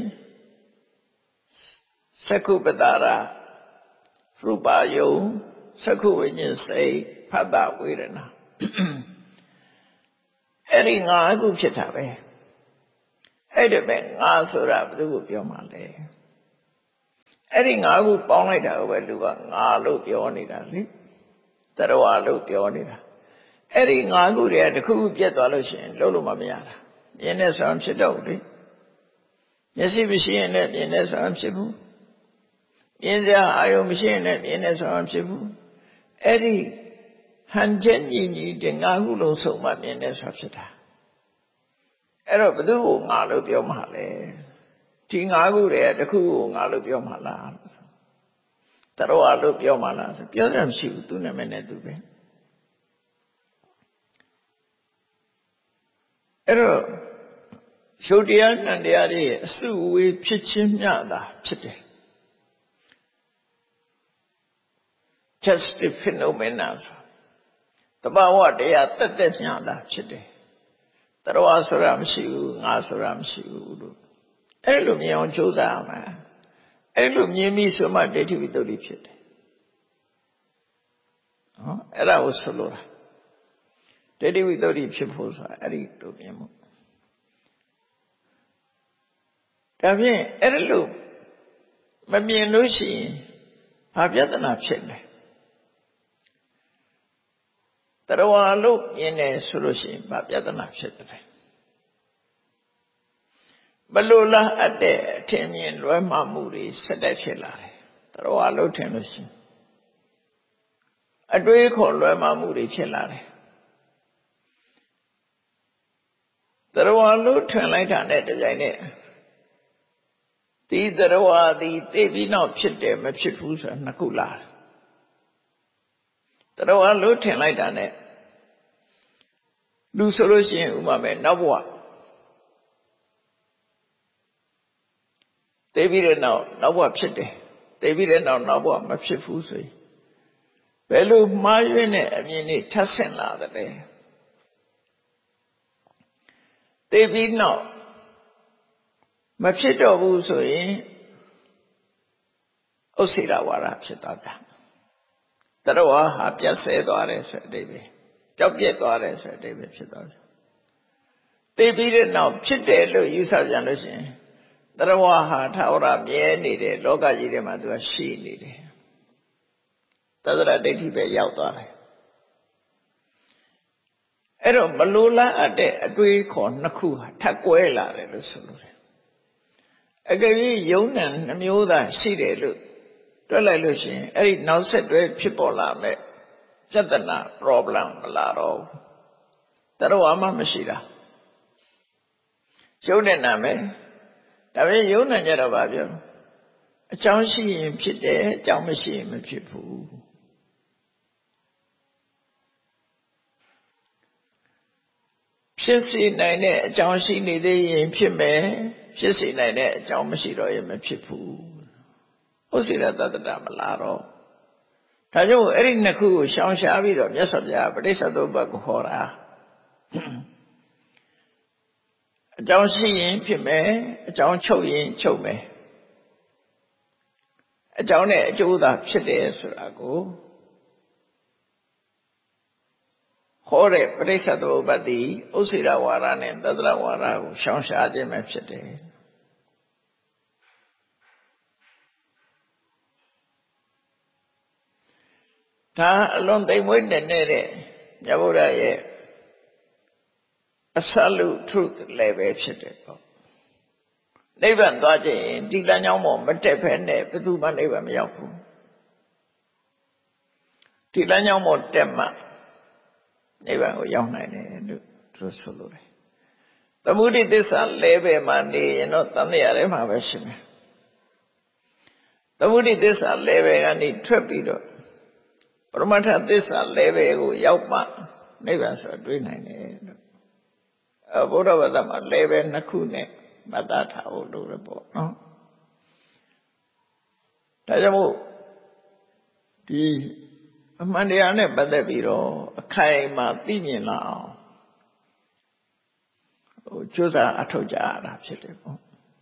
သက္ခုပတ္တရာရူပယုံသက္ခုဝိညာဉ်စိတ်ဖတ်တာဝေဒနာအဲ့ဒီငါအခုဖြစ်တာပဲအဲ့ဒါပဲငါဆိုတာဘယ်သူကိုပြောမှလဲအဲ့ဒီငါကိုပေါင်းလိုက်တာကိုပဲလူကငါလို့ပြောနေတာလေတရဝလို့ပြောနေတာအဲ့ဒီငါခုတည်းတခုခုပြတ်သွားလို့ရှိရင်လုံးလို့မရတာမြင်နေဆိုရင်ဖြစ်တော့လေမျက်စိမရှိရင်လည်းမြင်နေဆိုရင်ဖြစ်ဘူးမြင်စရာအာရုံမရှိရင်လည်းမြင်နေဆိုရင်ဖြစ်ဘူးအဲ့ဒီဟန်ချက်ညီညီတဲ့ငါခုလုံးစုံမှမြင်နေဆိုဖြစ်တာအဲ့တော့ဘယ်သူကိုငါလို့ပြောမှလဲဒီငါခုတည်းတခုကိုငါလို့ပြောမှလားတရဝလို့ပြောမှလားဆိုပြောရမရှိဘူးသူနာမည်နဲ့သူပဲအဲ့တော့ရှုပ်တရားနံတရားတွေအစုအဝေးဖြစ်ချင်းမျှတာဖြစ်တယ် just a phenomena တဘာဝတရားတက်တက်မျှတာဖြစ်တယ်တရဝဆိုတာမရှိဘူးငါဆိုတာမရှိဘူးလို့အဲ့လိုမြင်အောင်ကြိုးစားရမှာအဲ့လိုမြင်ပြီးဆိုမှဒိဋ္ဌိဝိတ္တုဖြစ်တယ်ဟောအဲ့ဒါကိုဆိုလိုတာဒိဋ္ဌိဝိတ္တုဖြစ်ဖို့ဆိုတာအဲ့ဒီလိုမြင်မှုဒါဖြင့်အဲ့လိုမမြင်လို့ရှိရင်ဘာပြဿနာဖြစ်လဲတရဝါလို့မြင်နေဆိုလို့ရှိရင်ဘာပြဿနာဖြစ်တယ်ဘလို့လားအတဲ့အထင်မြင်လွဲမှားမှုတွေဆက်တက်ဖြစ်လာတယ်တရဝါလို့ထင်လို့ရှိရင်အတွေးခေါ်လွဲမှားမှုတွေဖြစ်လာတယ်တရဝါလို့ထင်လိုက်တာနဲ့တကြိုင်နဲ့ဒီတရဝါဒီသိပြီးနောက်ဖြစ်တယ်မဖြစ်ဘူးဆိုတာနှစ်ခုလာတရဝါလို့ထင်လိုက်တာနဲ့လူဆိုလို့ရှိရင်ဥပမာနောက်ဘဝသိပြီးတဲ့နောက်ဘဝဖြစ်တယ်သိပြီးတဲ့နောက်ဘဝမဖြစ်ဘူးဆိုရင်ဘယ်လိုမှားယွင်းတဲ့အမြင်တွေထပ်ဆင့်လာတယ်လဲသိပြီးနောက်မဖြစ်တော့ဘူးဆိုရင်ဥစ္စေရဝါဒဖြစ်သွားတာတရဝါဟာပြတ်ဆဲသွားတယ်ဆိုတဲ့အဓိပ္ပာယ်ကြောက်ပြက်သွားတယ်ဆိုတဲ့အဓိပ္ပာယ်ဖြစ်သွားတယ်သိပြီးတဲ့နောက်ဖြစ်တယ်လို့ယူဆကြလို့ရှိရင်တရဝါဟာထာဝရမြဲနေတယ်လောကကြီးထဲမှာသူကရှိနေတယ်သဒ္ဒရာဒိဋ္ဌိပဲရောက်သွားတယ်အဲ့တော့မလိုလားအပ်တဲ့အတွေးခေါ်နှစ်ခုဟာထပ်ကွဲလာတယ်လို့ဆိုလို့တယ်အကယ်၍ယုံနံနှမျိုးသာရှိတယ်လို့တွက်လိုက်လို့ရှိရင်အဲ့ဒီနောက်ဆက်တွဲဖြစ်ပေါ်လာမဲ့ပြဿနာ problem မလာတော့တရဝါမှမရှိတာယုံတဲ့နာမယ်ဒါပေမဲ့ယုံနံကြတော့ဗာပြောအကြောင်းရှိရင်ဖြစ်တယ်အကြောင်းမရှိရင်မဖြစ်ဘူးဖြစ်စေနိုင်တဲ့အကြောင်းရှိနေသေးရင်ဖြစ်မယ်ဖြစ်စေနိုင်တဲ့အကြောင်းမရှိတော့ရင်မဖြစ်ဘူးဟုတ်စေရတတ္တမလားတော့ဒါကြောင့်အဲ့ဒီနှစ်ခုကိုရှောင်ရှားပြီးတော့မြတ်စွာဘုရားပဋိစ္စသုဘကိုဟောတာအကြောင်းရှိရင်ဖြစ်မယ်အကြောင်းချုပ်ရင်ချုပ်မယ်အကြောင်းနဲ့အကျိုးသာဖြစ်တယ်ဆိုတာကိုဟောတဲ့ပဋိစ္စသုဘတိဥစ္စေရဝါဒနဲ့သတ္တရဝါဒကိုရှောင်ရှားခြင်းပဲဖြစ်တယ်ဒါအလွန်သိမ်မွေ့နေတဲ့မြတ်ဗုဒ္ဓရဲ့ absolute truth level ဖြစ်တယ်ပေါ့နိဗ္ဗာန်သွားခြင်းဒီလမ်းကြောင်းပေါ်မတက်ဖဲနဲ့ဘယ်သူမှနိဗ္ဗာန်မရောက်ဘူးဒီလမ်းကြောင်းပေါ်တက်မှနိဗ္ဗာန်ကိုရောက်နိုင်တယ်လို့သူဆိုလိုတယ်သမုဒိသစ္စာ level မှာနေရင်တော့တန်တရားထဲမှာပဲရှိမယ်သမုဒိသစ္စာ level ကနေထွက်ပြီးတော့ပရမတ္ထသစ္စာ level ကိုရောက်မှနိဗ္ဗာန်ဆိုတွေ့နိုင်တယ်လို့ဘုရားဘာသာမှာ level နှစ်ခုနဲ့မတ္တထားဖို့လိုတယ်ပေါ့နော်ဒါကြောင့်မို့ဒီအမှန်တရားနဲ့ပတ်သက်ပြီးတော့အခိုင်အမာသိမြင်လာအောင်ကြိုးစားအထောက်ကြရတာဖြစ်တယ်ပေါ့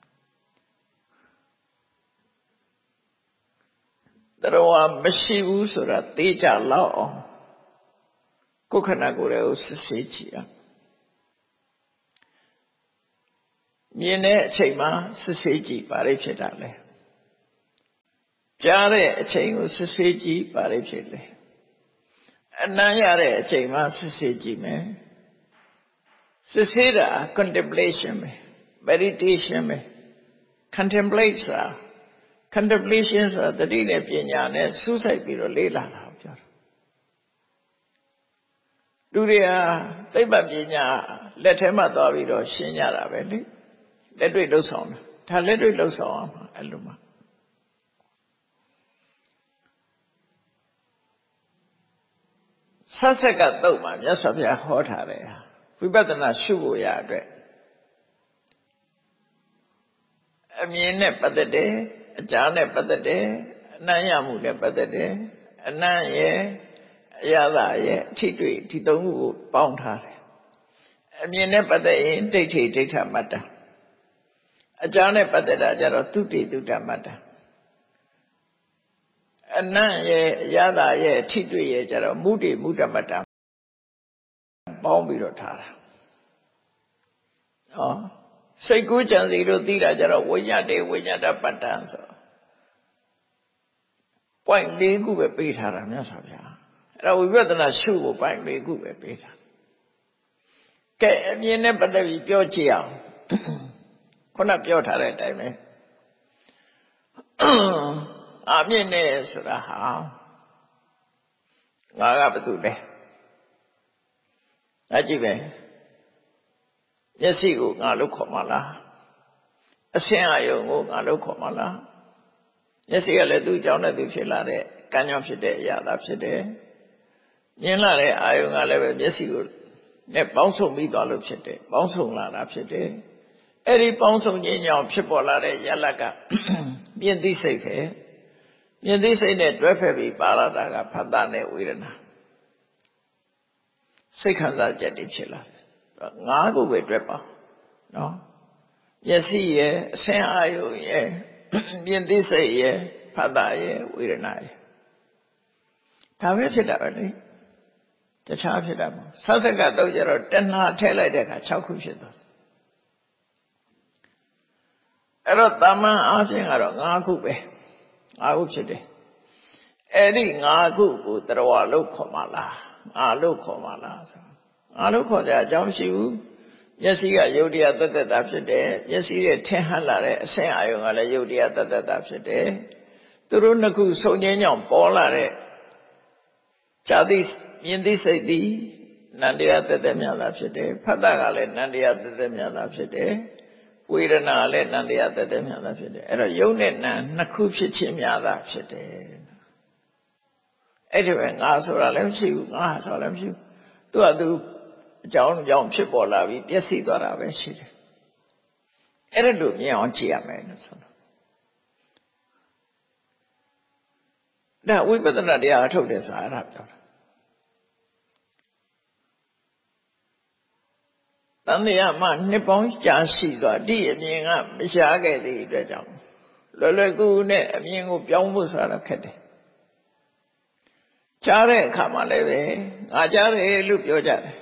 တရဝါမရှိဘူးဆိုတာသိကြလောက်အောင်ကိုယ်ခန္ဓာကိုယ်ရဲ့စစ်ဆေးကြည့်ရမြင်တဲ့အချိန်မှာစစ်ဆေးကြည့်ပါလိမ့်ဖြစ်တာလေကြားတဲ့အချိန်ကိုစစ်ဆေးကြည့်ပါလိမ့်ဖြစ်လေအနံ့ရတဲ့အချိန်မှာစစ်ဆေးကြည့်မယ်စစ်ဆေးတာ contemplation ပဲ meditation ပဲ contemplate ဆိုတာ contemplation ဆိုတာတတိနဲ့ပညာနဲ့စူးစိုက်ပြီးတော့လေ့လာတာပြောတာလူတွေဟာသိပ္ပံပညာလက်ထဲမှာသွားပြီးတော့ရှင်းကြတာပဲလေလက်တွေ့လှုပ်ဆောင်တာဒါလက်တွေ့လှုပ်ဆောင်အောင်အဲ့လိုမှဆက်ဆက်ကတော့မှမြတ်စွာဘုရားဟောထားတယ်ဝိပဿနာရှုဖို့ရအတွက်အမြင်နဲ့ပတ်သက်တယ်အကြားနဲ့ပတ်သက်တယ်အနံ့ရမှုနဲ့ပတ်သက်တယ်အနံ့ရဲ့အရသာရဲ့အထိတွေ့ဒီသုံးခုကိုပေါင်းထားတယ်အမြင်နဲ့ပတ်သက်ရင်ဒိဋ္ဌိဒိဋ္ဌမတ္တအကြားနဲ့ပတ်သက်တာကြတော့သုတိသုတ္တမတ္တအနံ့ရဲ့အရသာရဲ့အထိတွေ့ရဲ့ကြတော့မုဒိမုဒ္ဒမတ္တပေါင်းပြီးတော့ထားတာဟောစိတ်ကူးကြံစီလို့သိတာကြတော့ဝိညာတေဝိညာတပတ္တဆို point ၄ခုပဲပေးထားတာမြတ်စွာဘုရားအဲ့ဒါဝိပဿနာရှုဖို့ point ၄ခုပဲပေးထားကဲအမြင်နဲ့ပတ်သက်ပြီးပြောကြည့်အောင်ခုနပြောထားတဲ့အတိုင်းပဲအမြင်နဲ့ဆိုတာဟာငါကဘာတူလဲအကြည့်ပဲမျက်စိကိုငါလို့ခေါ်မလားအဆင်းအာယုံကိုငါလို့ခေါ်မလားမျက်စိကလည်းသူ့ကြောင့်နဲ့သူဖြစ်လာတဲ့ကံကြောင့်ဖြစ်တဲ့အရာသာဖြစ်တယ်မြင်လာတဲ့အာယုံကလည်းပဲမျက်စိကိုနဲ့ပေါင်းစုံပြီးသွားလို့ဖြစ်တယ်ပေါင်းစုံလာတာဖြစ်တယ်အဲ့ဒီပေါင်းစုံခြင်းကြောင့်ဖြစ်ပေါ်လာတဲ့ရလကမြင်သိစိတ်ပဲမြင်သိစိတ်နဲ့တွဲဖက်ပြီးပါလာတာကဖတ်တာနဲ့ဝေဒနာစိတ်ခံစားချက်တွေဖြစ်လာတယ်ငါးခုပဲတွဲပါနော်မျက်စိရဲ့အဆင်းအာယုံရဲ့မြင်သိစိတ်ရဲ့ဖတ်တာရဲ့ဝေဒနာရဲ့ဒါပဲဖြစ်တာပဲလေတခြားဖြစ်တာမဟုတ်ဆက်စက်ကတော့ကျတော့တဏှာထည့်လိုက်တဲ့အခါ6ခုဖြစ်သွားတယ်အဲ့တော့တာမန်အားဖြင့်ကတော့5ခုပဲ5ခုဖြစ်တယ်အဲ့ဒီ5ခုကိုတရဝလို့ခေါ်မှလားငါလို့ခေါ်မှလားဆိုငါလို့ခေါ်ကြအကြောင်းရှိဘူးမျက်စိကယုတ်တရားတသက်တာဖြစ်တယ်မျက်စိရဲ့ထင်ဟပ်လာတဲ့အဆင်းအာယုံကလည်းယုတ်တရားတသက်တာဖြစ်တယ်သူတို့နှစ်ခုဆုံခြင်းကြောင့်ပေါ်လာတဲ့ဇာတိမြင်သိစိတ်သည်နန္တရားတသက်များတာဖြစ်တယ်ဖတ်တာကလည်းနန္တရားတသက်များတာဖြစ်တယ်ဝေဒနာလည်းနန္တရားတသက်များတာဖြစ်တယ်အဲ့တော့ယုတ်နဲ့နာနှစ်ခုဖြစ်ခြင်းများတာဖြစ်တယ်အဲ့ဒီပဲငါဆိုတာလည်းမရှိဘူးငါဆိုတာလည်းမရှိဘူးသူကသူအကြောင်းကြောင့်ဖြစ်ပေါ်လာပြီးပျက်စီးသွားတာပဲရှိတယ်အဲ့ဒါလို့မြင်အောင်ကြည့်ရမယ်လို့ဆိုတော့ဒါဝိပဿနာတရားအထုတ်တယ်ဆိုတာအဲ့ဒါပြောတာတန်တရားမှနှစ်ပေါင်းကြာရှိသွားဒီအမြင်ကမရှားခဲ့တဲ့အတွက်ကြောင့်လွယ်လွယ်ကူကူနဲ့အမြင်ကိုပြောင်းဖို့ဆိုတာခက်တယ်ကြားတဲ့အခါမှာလည်းပဲငါကြားတယ်လို့ပြောကြတယ်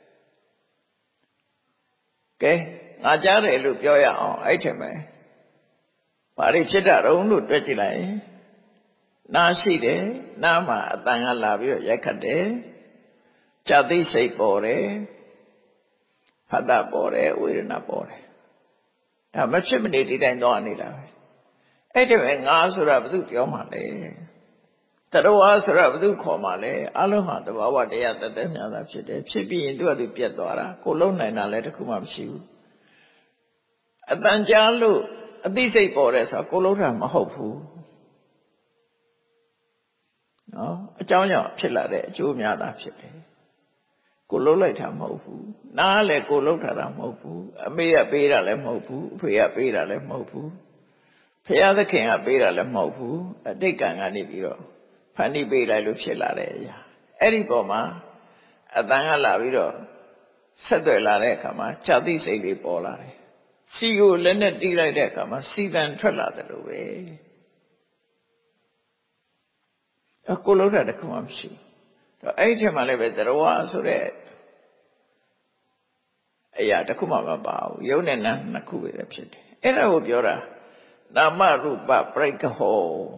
ကဲငါကြားတယ်လို့ပြောရအောင်အဲ့ထင်မယ်ဘာတွေဖြစ်တာတုံးလို့တွက်ကြည့်လိုက်နားရှိတယ်နားမှာအတန်ကလာပြီးတော့ရိုက်ခတ်တယ်ဇာတိစိတ်ပေါ်တယ်ဖတ်တာပေါ်တယ်ဝေဒနာပေါ်တယ်ဒါမဖြစ်မနေဒီတိုင်းသွားနေတာပဲအဲ့ဒီပဲငါဆိုတာဘယ်သူပြောမှလဲတရဝါဆိုတာဘယ်သူခေါ်မှလဲအလုံးဟာတဘာဝတရားတသက်များတာဖြစ်တယ်ဖြစ်ပြီးရင်သူကသူပြတ်သွားတာကိုလုံးနိုင်တာလည်းတခုမှမရှိဘူးအတန်ကြားလို့အသိစိတ်ပေါ်တယ်ဆိုတာကိုလုံးတာမဟုတ်ဘူးနော်အကြောင်းကြောင့်ဖြစ်လာတဲ့အကျိုးများတာဖြစ်တယ်ကိုလုံးလိုက်တာမဟုတ်ဘူးနားလည်းကိုလုံးထားတာမဟုတ်ဘူးအမေကပေးတာလည်းမဟုတ်ဘူးအဖေကပေးတာလည်းမဟုတ်ဘူးဖယားသခင်ကပေးတာလည်းမဟုတ်ဘူးအတိတ်ကံကနေပြီးတော့ဖန်တီးပေးလိုက်လို့ဖြစ်လာတဲ့အရာအဲ့ဒီပေါ်မှာအတန်ကလာပြီးတော့ဆက်သွယ်လာတဲ့အခါမှာဇာတိစိတ်တွေပေါ်လာတယ်စီကိုလက်နဲ့တီးလိုက်တဲ့အခါမှာစီတန်ထွက်လာတယ်လို့ပဲအကိုလုံးတာတခုမှမရှိဘူးအဲ့ဒီထဲမှာလည်းပဲသရဝဆိုတဲ့အရာတစ်ခုမှမပါဘူးယုံနဲ့နာနှစ်ခုပဲဖြစ်တယ်အဲ့ဒါကိုပြောတာနာမရူပပရိက္ခဟော